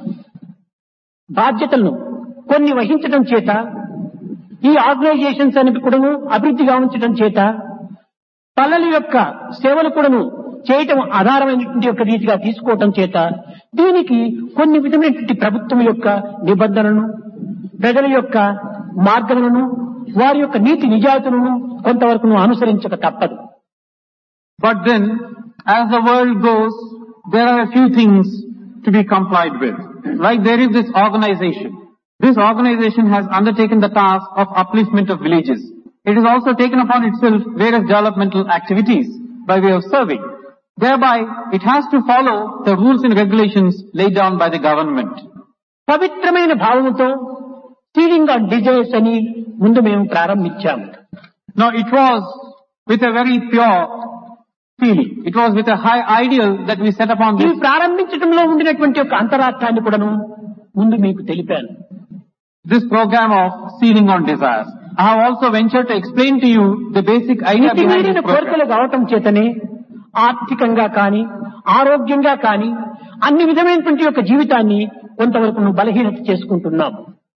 బాధ్యతలను కొన్ని వహించడం చేత, ఈ ఆర్గనైజేషన్స్ అని కూడాను అభివృద్ధి గావించడం చేత, పల్లెల యొక్క సేవలు కూడాను చేయటం ఆధారమైనటువంటి యొక్క రీతిగా తీసుకోవటం చేత దీనికి కొన్ని విధమైనటువంటి ప్రభుత్వం యొక్క నిబంధనలను, ప్రజల యొక్క మార్గములను, వారి యొక్క నీతి నిజాయితీలను కొంతవరకు అనుసరించక తప్పదు. But then, as the world goes, there are a few things to be complied with. Like there is this organization. This organization has undertaken the task of upliftment of villages. It has also taken upon itself various developmental activities by way of serving. Thereby, it has to follow the rules and regulations laid down by the government. పవిత్రమైన భావముతో ceiling on desires అని ముందు మేము ప్రారంభించాము. Now, it was with a very pure feeling. It was with a high ideal that we set upon ఈ this. ప్రారంభించడంలో ఉండినటువంటి యొక్క అంతరార్థాన్ని కూడాను ముందు మీకు తెలిపాను. This program of sealing on desires. I have also ventured to explain to you the basic idea behind మితిమీరిన this program. కోరికలు కావటం చేతనే ఆర్థికంగా కానీ, ఆరోగ్యంగా కానీ అన్ని విధమైనటువంటి యొక్క జీవితాన్ని కొంతవరకు బలహీనత చేసుకుంటున్నాం.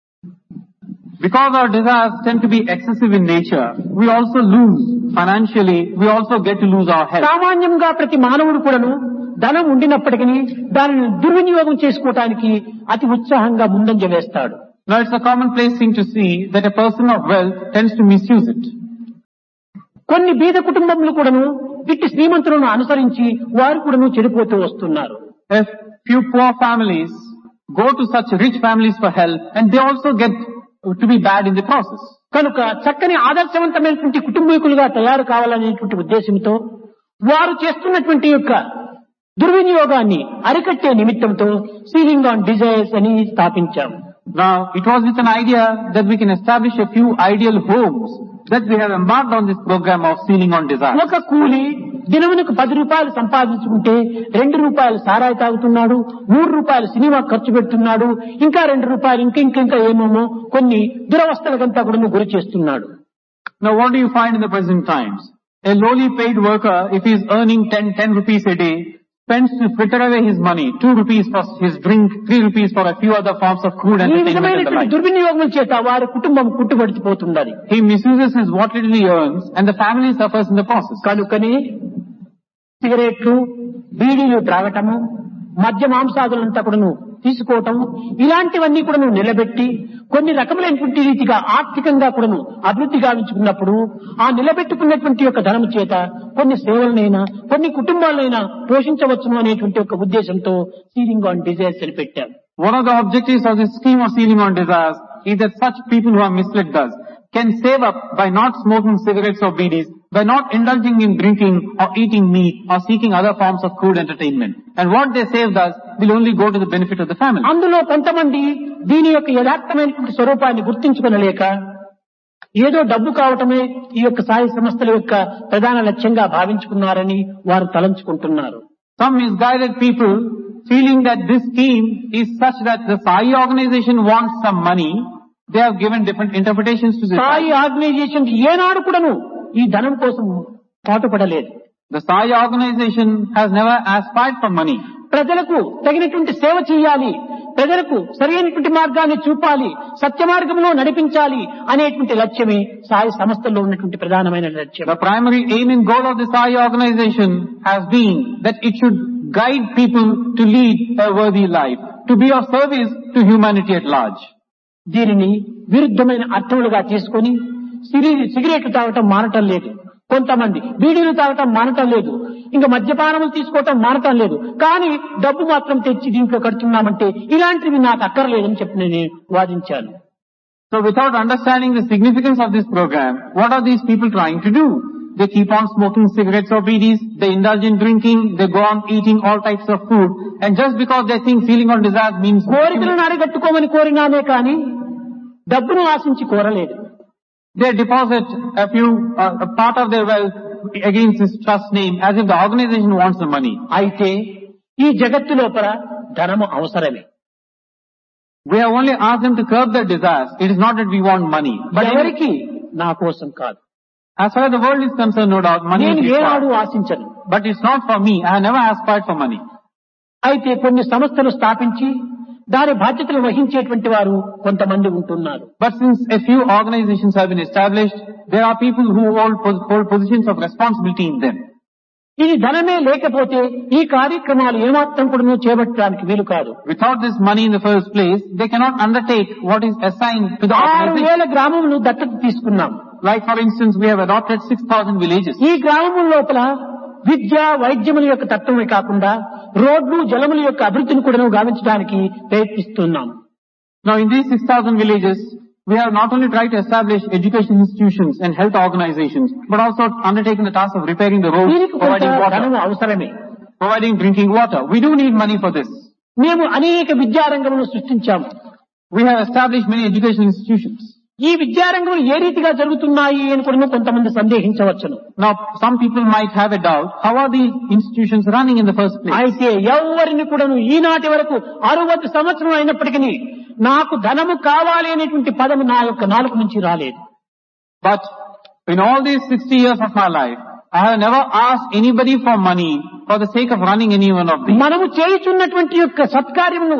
Because our desires tend to be excessive in nature, we also lose financially, we also get to lose our health. సామాన్యంగా ప్రతి మానవుడు కూడాను ధనం ఉండినప్పటికీ దానిని దుర్వినియోగం చేసుకోవటానికి అతి ఉత్సాహంగా ముందంజ వేస్తాడు. Now it's a commonplace thing to see that a person of wealth tends to misuse it. కొన్ని బీద కుటుంబములు కూడాను ఇట్టి శ్రీమంతులను అనుసరించి వారు కూడాను చెడిపోతూ వస్తున్నారు. A few poor families go to such rich families for help and they also get to be bad in the process. కనుక చక్కని ఆదర్శవంతమైనటువంటి కుటుంబీకులుగా తయారు కావాలనేటువంటి ఉద్దేశంతో వారు చేస్తున్నటువంటి యొక్క దుర్వినియోగాన్ని అరికట్టే నిమిత్తంతో సీలింగ్ ఆన్ డిజైర్స్ అని స్థాపించాము. Now, it was with an idea that we can establish a few ideal homes that we have embarked on this program of sealing on desire. ఒక కూలి దినమునకు 10 రూపాయలు సంపాదించుకుంటే 2 రూపాయలు సారాయి తాగుతున్నాడు, 3 రూపాయలు సినిమా ఖర్చు పెడుతున్నాడు, ఇంకా 2 రూపాయలు ఇంకా ఏమేమో కొన్ని దురవస్థలకంతా కూడా గురి చేస్తున్నాడు. Now, what do you find in the present times? A lowly paid worker, if he is earning 10 rupees a day, spends to fritter away his money, 2 rupees for his drink, 3 rupees for a few other forms of crude ఈ entertainment and the విధమైనటువంటి like. దుర్వినియోగం చేత వారి కుటుంబం కుట్టుబడిపోతున్నది. He misuses his what little he earns and the family suffers in the process. కనుకని సిగరెట్లు, బీడీలు త్రాగటము, మద్య మాంసాదులంతా కూడాను తీసుకోవటం, ఇలాంటివన్నీ కూడాను నిలబెట్టి కొన్ని రకములైనటువంటి రీతిగా ఆర్థికంగా కూడాను అభివృద్ధి గావించుకున్నప్పుడు ఆ నిలబెట్టుకున్నటువంటి యొక్క ధనము చేత కొన్ని సేవలనైనా కొన్ని కుటుంబాలైనా పోషించవచ్చును అనేటువంటి ఒక ఉద్దేశంతో సీలింగ్ ఆన్ డిజైర్స్ అని పెట్టాం. One of the objectives of this scheme of sealing on desires is that such people who are misled thus can save up by not smoking cigarettes or bidis, by not indulging in drinking or eating meat or seeking other forms of crude entertainment. And what they save thus will only go to the benefit of the family. అందులో కొంతమంది దీని యొక్క యథార్థమైనటువంటి స్వరూపాన్ని గుర్తించుకొనలేక ఏదో డబ్బు కావటమే ఈ యొక్క సాయి సంస్థల యొక్క ప్రధాన లక్ష్యంగా భావించుకున్నారని వారు తలంచుకుంటున్నారు. Some misguided people feeling that this scheme is such that the Sai organization wants some money, they have given different interpretations to this. Sai organisation ఏనాడు కూడాను ఈ ధనం కోసం పాటుపడలేదు. The Sai organization has never aspired for money. ప్రజలకు తగినటువంటి సేవ చేయాలి, ప్రజలకు సరైనటువంటి మార్గాన్ని చూపాలి, సత్య మార్గంలో నడిపించాలి అనేటువంటి లక్ష్యమే సాయి సంస్థల్లో ఉన్నటువంటి ప్రధానమైన లక్ష్యం. The primary aim and goal of the Sai organization has been that it should guide people to lead a worthy life, to be of service to humanity at large. దీనిని విరుద్ధమైన అర్థములుగా తీసుకొని సిగరెట్లు తాగటం మానటం లేదు, కొంతమంది బీడీలు తాగటం మానటం లేదు, ఇంకా మద్యపానములు తీసుకోవటం మానటం లేదు, కానీ డబ్బు మాత్రం తెచ్చి దీంట్లో కడుతున్నామంటే ఇలాంటివి నాకు అక్కర్లేదని చెప్పి నేను వాదించాను. So without understanding the significance of this program, what are these people trying to do? They keep on smoking cigarettes or bidis, they indulge in drinking, they go on eating all types of food, and just because they think feeling on desires means... కోరికలను అరిగట్టుకోమని కోరినానే కానీ డబ్బును ఆశించి కోరలేదు. They deposit a part of their wealth against this trust name as if the organization wants the money. అయితే ఈ జగత్తు లోపల ధనము అవసరమే. We have only asked them to curb their desires. It is not that we want money. But ఎవరికి? నా కోసం కాదు. As far as the world is concerned, no doubt, money నేను is ఏనాడు required. ఆశించను. But it's not for me. I have never aspired for money. అయితే కొన్ని సంస్థలు స్థాపించి దాని బాధ్యతలు వహించేటువంటి వారు కొంతమంది ఉంటున్నారు. But since a few organizations have been established, there are people who hold positions of responsibility in them. ఇది ధనమే లేకపోతే ఈ కార్యక్రమాలు ఏమాత్రం కూడా చేపట్టడానికి వీలు కాదు. Without this money in the first place, they cannot undertake what is assigned to the organization. 6,000 గ్రామములు దత్తత తీసుకున్నాం. Like for instance, we have adopted 6,000 villages. ఈ గ్రామముల లోపల విద్య వైద్యముల యొక్క తత్వమే కాకుండా రోడ్లు జలముల యొక్క అభివృద్ధిని కూడా గావించడానికి ప్రయత్నిస్తున్నాం. Now in these 6,000 villages, we have not only tried to establish education institutions and health organizations, but also undertaken the task of repairing the roads, providing ధనము water, అవసరమే. providing drinking water. We do need money for this. మేము అనేక విద్యారంగములను సృష్టించాము. We have established many education institutions. ఈ విద్యారంగములు ఏ రీతిగా జరుగుతున్నాయి అని కూడా కొంతమంది సందేహించవచ్చును. Now some people might have a doubt, how are these institutions running in the first place? అయితే ఎవరిని కూడా ఈనాటి వరకు 60 సంవత్సరం అయినప్పటికీ నాకు ధనము కావాలి అనేటువంటి పదము నా యొక్క నాలుక నుంచి రాలేదు. But in all these 60 years of my life, I have never asked anybody for money for the sake of running any one of these. మనము చేయుచున్నటువంటి యొక్క సత్కార్యమును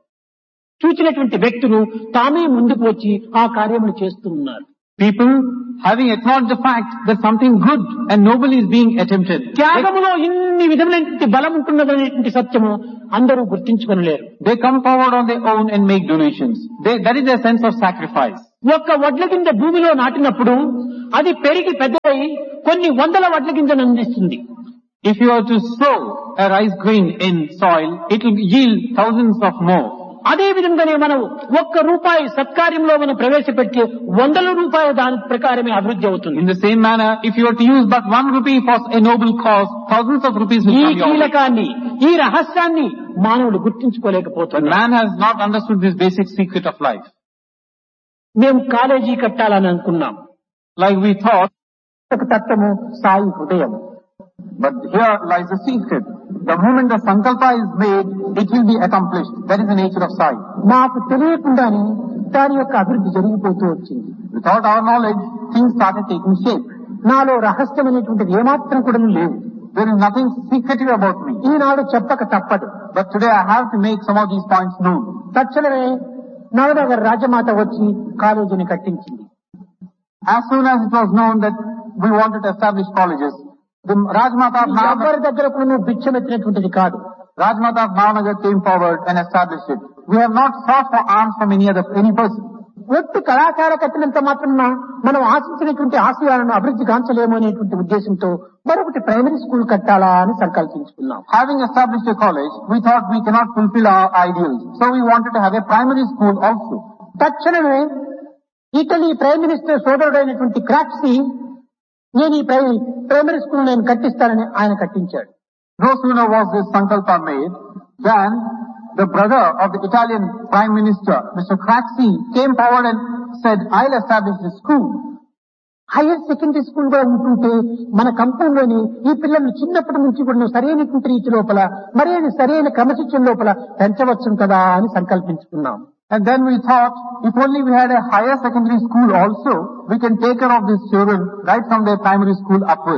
చూచినటువంటి వ్యక్తులు తామే ముందుకు వచ్చి ఆ కార్యమును చేస్తూ ఉన్నారు. People having acknowledged the fact that something good and noble is being attempted. త్యాగములో ఇన్ని విధమైనటువంటి బలం ఉంటున్నదనేటువంటి సత్యము అందరూ గుర్తించుకొనలేరు. They come forward on their own and make donations. That is their sense of sacrifice. ఒక్క వడ్ల గింజ భూమిలో నాటినప్పుడు అది పెరిగి పెద్దదై కొన్ని వందల వడ్ల గింజను అందిస్తుంది. If you are to sow a rice grain in soil, it will yield thousands of more. అదే విధంగానే మనం ₹1 సత్కార్యంలో మనం ప్రవేశపెట్టి ₹100 దాని ప్రకారమే అభివృద్ధి అవుతుంది. In the same manner, if you are to use but ₹1 for a noble cause, thousands of rupees will ఈ come your way. కీలకాన్ని ఈ రహస్యాన్ని మానవుడు గుర్తించుకోలేకపోతున్నాడు. Man has not understood this basic secret of life. మేము కాలేజీ కట్టాలని అనుకున్నాం. Like we thought, ఒక తత్వము సాయి హృదయం. but here lies the secret. The moment the sankalpa is made, it will be accomplished. That is the nature of Sai. మాకు తెలియకుండానే దాని యొక్క అభివృద్ధి జరిగిపోతూ వచ్చింది. Without our knowledge, things started taking shape. నాలో రహస్యం అనేటువంటిది ఏమాత్రం కూడా లేవు. There is nothing secretive about me. ఈనాడు చెప్పక తప్పదు. But today I have to make some of these points known. తక్షణమే నవనగర్ రాజమాత వచ్చి కాలేజీని కట్టించింది. As soon as it was known that we wanted to establish colleges, the Rajmata of Navanagar, ఎవరి దగ్గర కూడా భిక్షమెత్తినటువంటిది కాదు. Rajmata of Navanagar came forward and established it. We have not sought for alms from any person. ఒట్టి కళాశాల కట్టినంత మాత్రం మనం ఆశించినటువంటి ఆశయాలను అభివృద్ధి కాంచలేము అనేటువంటి ఉద్దేశంతో మరొకటి ప్రైమరీ స్కూల్ కట్టాలా అని సంకల్పించుకున్నాం. Having established a college, we thought we cannot fulfill our ideals. So we wanted to have a primary school also. తక్షణమే ఇటలీ ప్రైమ్ మినిస్టర్ సోదరుడైనటువంటి క్రాక్సీ నేను ఈ ప్రైమరీ స్కూల్ నేను కట్టిస్తానని ఆయన కట్టించాడు. No sooner was this sankalpa made than the brother of the Italian Prime Minister, Mr. Craxi, came forward and said, I'll establish this school. Higher secondary school గా ఉంటుంటే మన కంపెనీలోని ఈ పిల్లల్ని చిన్నప్పటి నుంచి కూడా సరైనటువంటి రీతి లోపల సరైన క్రమశిక్షణ లోపల పెంచవచ్చు కదా అని సంకల్పించుకున్నాం. And then we thought, if only we had a higher secondary school also, we can take care of these children right from their primary school upwards.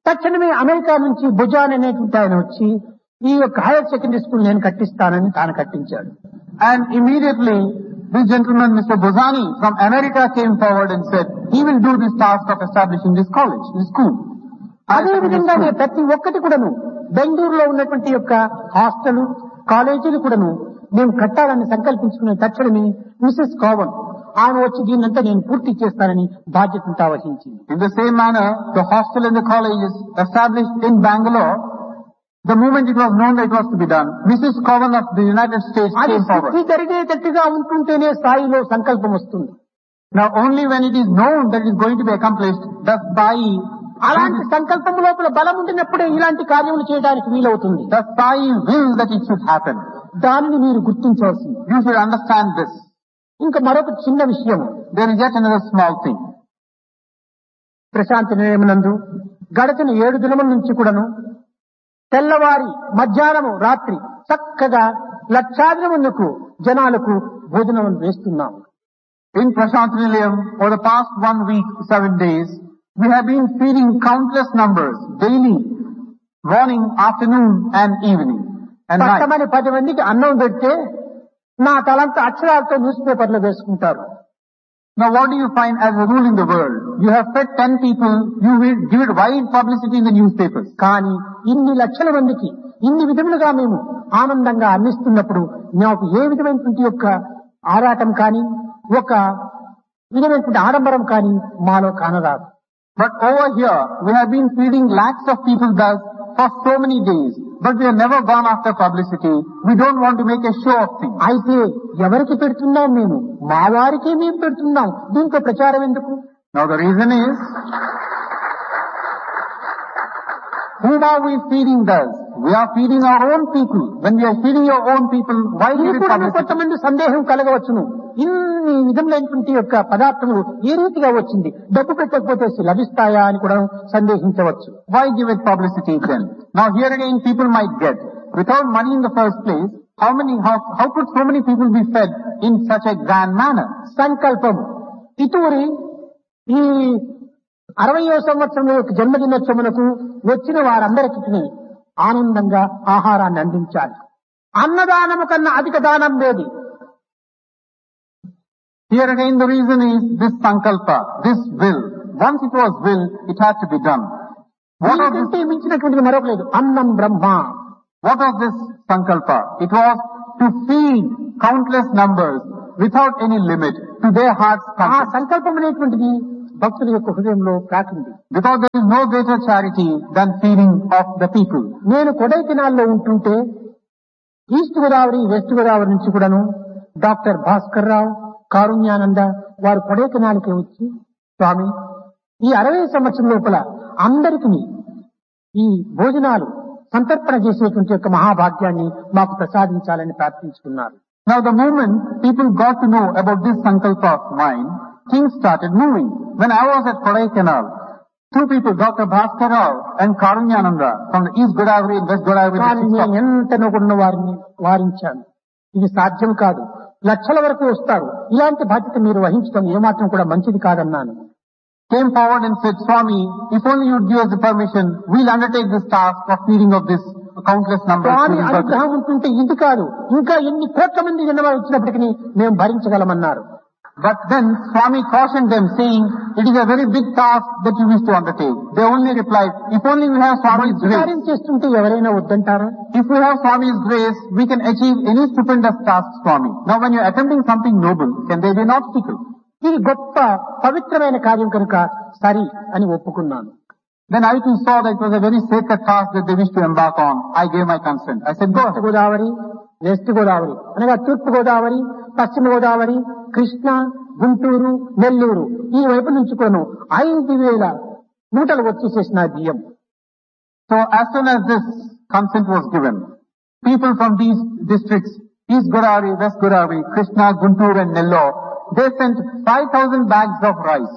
తక్షణమే అమెరికా నుంచి భుజాన్ అనేటువంటి ఆయన వచ్చి ఈ యొక్క హైయర్ సెకండరీ స్కూల్ నేను కట్టిస్తానని తాను కట్టించాడు. And immediately, this gentleman, Mr. Bozani from America, came forward and said, he will do this task of establishing this college, this school. అదే విధంగానే ప్రతి ఒక్కటి కూడాను బెంగళూరులో ఉన్నటువంటి యొక్క హాస్టల్ కాలేజీలు కూడాను మేము కట్టాలని సంకల్పించుకునే తక్షణమే మిసెస్ కావన్ ఆమె వచ్చి దీన్నంతా నేను పూర్తి చేస్తానని బాధ్యతంతా వహించింది. In the same manner, the hostel and the college is established in Bangalore. The moment it was known that it was to be done, Mrs. Cowan of the United States అది came forward. సిద్ధి జరిగేటట్టుగా ఉంటుంటేనే స్థాయిలో సంకల్పం వస్తుంది. Now only when it is known that it is going to be accomplished, does Sai, అలాంటి సంకల్పం లోపల బలం ఉండినప్పుడే ఇలాంటి కార్యములు చేయడానికి వీలవుతుంది. does Sai will that it should happen. దానిని మీరు గుర్తించవలసింది. You should understand this. ఇంకా మరొక చిన్న విషయం, There is yet another small thing. Prashanti నిలయమునందు గడచిన 7 దినముల నుంచి కూడాను తెల్లవారి మధ్యాహ్నము రాత్రి చక్కగా లక్షాది మందికి జనాలకు భోజనం వేస్తున్నాము. In Prashant Nilayam, over the past 1 week, 7 days, we have been feeding countless numbers daily, morning, afternoon and evening and night. కష్టమని 10 మందికి అన్నం పెడితే నా తలంతా అక్షరాలతో న్యూస్ పేపర్లో వేసుకుంటారు. Now what do you find as a rule in the world? You have fed 10 people, you will give it wide publicity in the newspapers. కానీ ఇన్ని లక్షల మందికి ఇన్ని విధములుగా మేము ఆనందంగా అందిస్తున్నప్పుడు నాకు ఏ విధమైనటువంటి యొక్క ఆరాటం కానీ ఒక విధమైనటువంటి ఆడంబరం కానీ మాలో కానరాదు. But over here, we have been feeding lakhs of people thus for so many days. But we have never gone after publicity. We don't want to make a show of things. అయితే ఎవరికి పెడుతున్నాం మేము? మా వారికే మేము పెడుతున్నాం. దీంట్లో ప్రచారం ఎందుకు? Now the reason is, whom are we feeding thus? We are feeding our own people. When we are feeding your own people, why give it publicity? కొంతమంది సందేహం కలగవచ్చును. ఇన్ని విధములైనటువంటి యొక్క పదార్థములు ఏ రీతిగా వచ్చింది, డబ్బు పెట్టకపోతే లభిస్తాయా అని కూడా సందేహించవచ్చు. Why give it publicity then? Now here again people might get, without money in the first place, how could so many people be fed in such a grand manner? సంకల్పము ఇతూరి ఈ 60వ సంవత్సరంలో జన్మదినోత్సవములకు వచ్చిన వారందరికీ ఆనందంగా ఆహారాన్ని అందించాలి. అన్నదానము కన్నా అధిక దానం లేదు. Here again the reason is this sankalpa, this will. Once it was will, it had to be done. దీనికంటే మించినటువంటిది మరొక లేదు. అన్నం బ్రహ్మ. What was this sankalpa? It was to feed countless numbers without any limit to their heart's ఆ content. సంకల్పం అనేటువంటిది భక్తుల యొక్క హృదయంలో ప్రాకింది. Because there is no greater charity than feeding of the people. నేను కొడైకెనాల్లో ఉంటుంటే ఈస్ట్ గోదావరి వెస్ట్ గోదావరి నుంచి కూడాను డాక్టర్ భాస్కర్ రావు, కారుణ్యానంద వారు కొడైకెనాల్కి వచ్చి, స్వామి ఈ 60 సంవత్సరం లోపల అందరికీ ఈ భోజనాలు సంతర్పణ చేసేటువంటి యొక్క మహాభాగ్యాన్ని మాకు ప్రసాదించాలని ప్రార్థించుకున్నారు. Now the moment people got to know about this sankalpa of mine, things started moving. When I was at Kodaikanal, 2 people, Dr. Bhaskar Rao and Karunyananda from the East Godavari and West Godavari నేను ఎంత నొగున్న వారిని వారించాను. ఇది సాధ్యం కాదు, లక్షల వరకు వస్తారు, ఇలాంటి బాధ్యత మీరు వహించడం ఏమాత్రం కూడా మంచిది కాదన్నాను. came forward and said, Swami, if only you would give us the permission, we'll undertake this task of feeding of this countless number of Swamy children. అనుగ్రహం ఉంటుంటే ఇది కాదు, ఇంకా ఎన్ని కోట్ల మంది జనవారు వచ్చినప్పటికీ మేము భరించగలమన్నారు. But then Swami cautioned them, saying, it is a very big task that you wish to undertake. They only replied, if only we have Swami's grace. కార్యం చేస్తుంటే ఎవరైనా వద్దంటారా? If we have Swami's grace, we can achieve any stupendous task, Swami. Now when you are attempting something noble, can there be an obstacle? ఇది గొప్ప పవిత్రమైన కార్యం కనుక సరి అని ఒప్పుకున్నాను. Then I too saw that it was a very sacred task that they wished to embark on. I gave my consent. I said, go east ahead. Godavari west Godavari అనగా తూర్పు గోదావరి పశ్చిమ గోదావరి కృష్ణా గుంటూరు నెల్లూరు ఈ వైపు నుంచి కూడా 5,000 మూటలు వచ్చేసేసిన బియ్యం. So as soon as this consent was given, people from these districts, East Godavari, West Godavari, Krishna, Guntur and Nellore, they sent 5,000 bags of rice.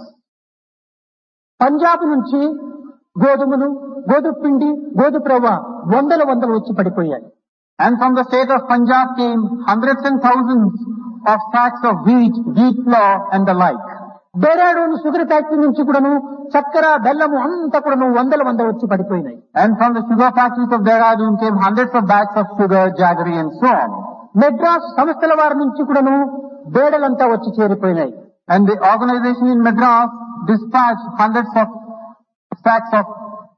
Punjab నుంచి గోధుమలు, గోధుమ పిండి, గోధుమ రవ్వ వందలు వచ్చి పడిపోయాయి. And from the state of Punjab came hundreds and thousands of sacks of wheat flour and the like. Dehradun sugar factory నుంచి కూడాను చక్కెర బెల్లము అంతా కూడాను వందల వచ్చి పడిపోయినాయి. And from the sugar factories of Dehradun came hundreds of bags of sugar, jaggery and so on. Madras సంస్థల వారి నుంచి కూడాను బేడలంతా వచ్చి చేరిపోయినాయి. And the organization in Madras dispatched hundreds of sacks of.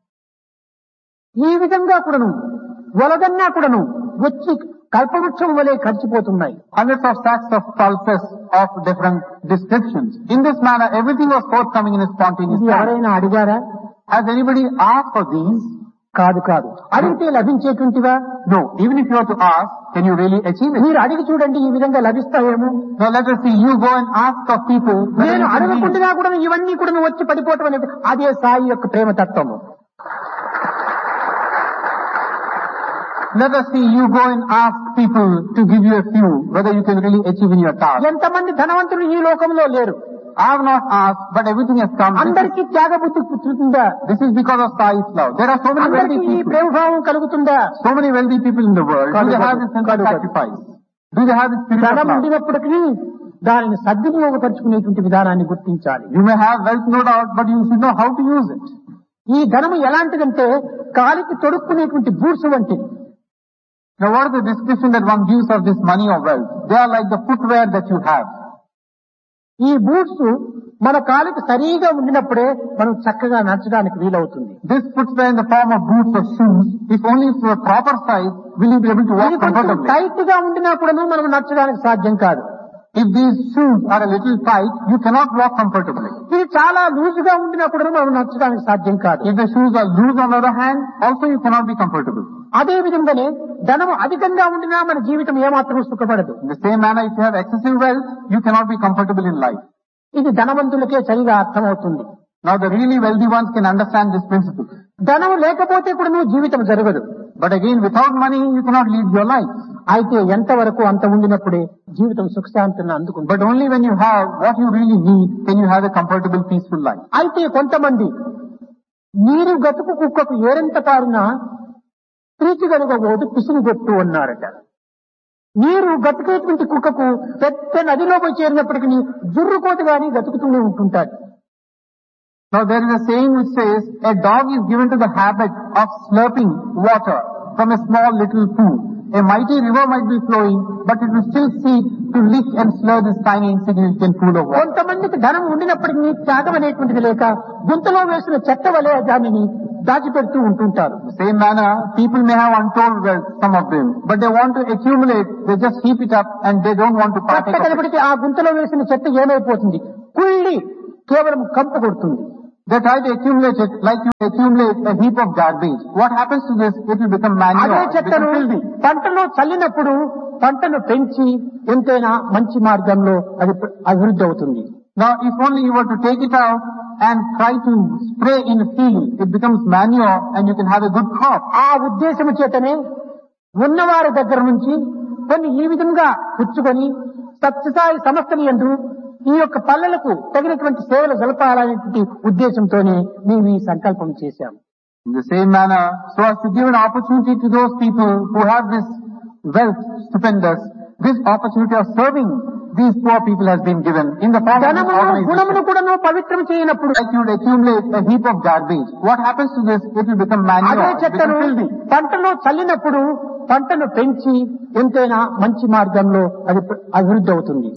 ఈ విధంగా కూడాను వలదన్నా కూడాను వచ్చి కల్పవృక్షం వలె ఖర్చిపోతున్నాయి. Hundreds of sacks of pulses of different descriptions. In this manner, everything was forthcoming in a spontaneous ఇది manner. ఎవరైనా అడిగారా? Has anybody asked for these? కాదు. అడిగితే లభించేటువంటివా? No. Even if you were to ask, can you really achieve it? మీరు అడిగి చూడండి, ఈ విధంగా లభిస్తాయేమో. Now let us see. You go and ask of people. నేను అడగకుండా కూడా ఇవన్నీ కూడా వచ్చి పడిపోవటం అనేది అదే సాయి యొక్క ప్రేమతత్వము. Let us see. You go and ask people to give you a few, whether you can really achieve in your task. ఎంతమంది ధనవంతులు ఈ లోకంలో లేరు? I have not asked, but everything has come. అందరికీ త్యాగబుద్ధి పుట్టుతుందా? This is because of Sai's love. There are so many wealthy అందరికీ ఈ people. ప్రేమభావం కలుగుతుందా? So many wealthy people in the world. Do they have this sense of sacrifice? Do they have this spirit of ధనం love? ఉండినప్పటికీ దానిని సద్వినియోగపరుచుకునేటువంటి విధానాన్ని గుర్తించాలి. You may have wealth, no doubt, but you should know how to use it. ఈ ధనము ఎలాంటిదంటే కాలికి తొడుక్కునేటువంటి boots వంటిది. Now what is the description that one gives of this money or wealth? They are like the footwear that you have. ఈ boots మన కాలికి సరిగా ఉండినప్పుడే మనం చక్కగా నడచడానికి వీలవుతుంది. This footwear in the form of boots or shoes, if only to a proper size, will you be able to walk comfortably. Tight గా ఉండినప్పుడూ మనం నడచడానికి సాధ్యం కాదు. If these shoes are a little tight, you cannot walk comfortably. ఇది చాలా loose గా ఉండినప్పుడు మనం నడచడానికి సాధ్యం కాదు. If the shoes are loose on the other hand, also you cannot be comfortable. అదే విధంగానే ధనము అధికంగా ఉండినా మన జీవితం ఏమాత్రం సుఖపడదు. In the same manner, if you have excessive wealth, you cannot be comfortable in life. ఇది ధనవంతులకే సరిగా అర్థమవుతుంది. Now the really wealthy ones can understand this principle. ధనము లేకపోతే కూడా నువ్వు జీవితం జరగదు. But again, without money, you cannot lead your life. అయితే ఎంతవరకు అంత ఉండినప్పుడే జీవితం సుఖశాంతిని అందుకుంటుంది. But only when you have what you really need, can you have a comfortable, peaceful life. అయితే కొంతమంది నీరు గతుకు కుక్కకు ఏరెంత పారినా ప్రీతిగలుగబోదు పిసినిగొట్టు అన్నారట. నీరు గతికేటువంటి కుక్కకు పెద్ద నదిలో పోయి చేరినప్పటికీ జుర్రుకోతి గాని గతుకుతూనే ఉంటుంటాడు. Now there is a saying which says, a dog is given to the habit of slurping water from a small little pool. A mighty river might be flowing, but it will still seek to lick and slur this tiny insignificant pool of water. కొంతమందికి ధనం ఉండినప్పటికీ త్యాగం అనేటువంటిది లేక గుంతలో వేసిన చెత్త వలె దానిని దాచిపెడుతూ ఉంటుంటారు. The same manner, people may have untold wealth, some of them, but they want to accumulate, they just heap it up and they don't want to partake of it. కనబడితే ఆ గుంతలో వేసిన చెత్త ఏమైపోతుంది? కుళ్ళి కేవలం కంపు కొడుతుంది. They try to accumulate it like you accumulate a heap of garbage. What happens to this? It will become manure. అదే It will చెత్తను become filthy. పంటలో చల్లినప్పుడు పంటను పెంచి ఎంతైనా మంచి మార్గంలో అది అభివృద్ధి అవుతుంది. Now, if only you were to take it out and try to spray in a field, it becomes manure and you can have a good crop. ఆ ఉద్దేశము చేతనే ఉన్నవారి దగ్గర నుంచి కొన్ని ఈ విధంగా పుచ్చుకొని సత్యసాయి సంస్థని యందు ఈ యొక్క పల్లెలకు తగినటువంటి సేవలు జలపాలనేటువంటి ఉద్దేశంతోనే మేము ఈ సంకల్పం చేశాం. In the same manner, so as to give an opportunity to those people who have this wealth stupendous, this opportunity of serving these poor people has been given in the form of this ధనమును గుణమును organization. కూడా పవిత్రం చేయనప్పుడు Like you would accumulate a heap of garbage. What happens to this? It will become manure. అదే It will చెత్తను become filthy. పంటలో చల్లినప్పుడు పంటను పెంచి ఎంతైనా మంచి మార్గంలో అది అభివృద్ధి అవుతుంది.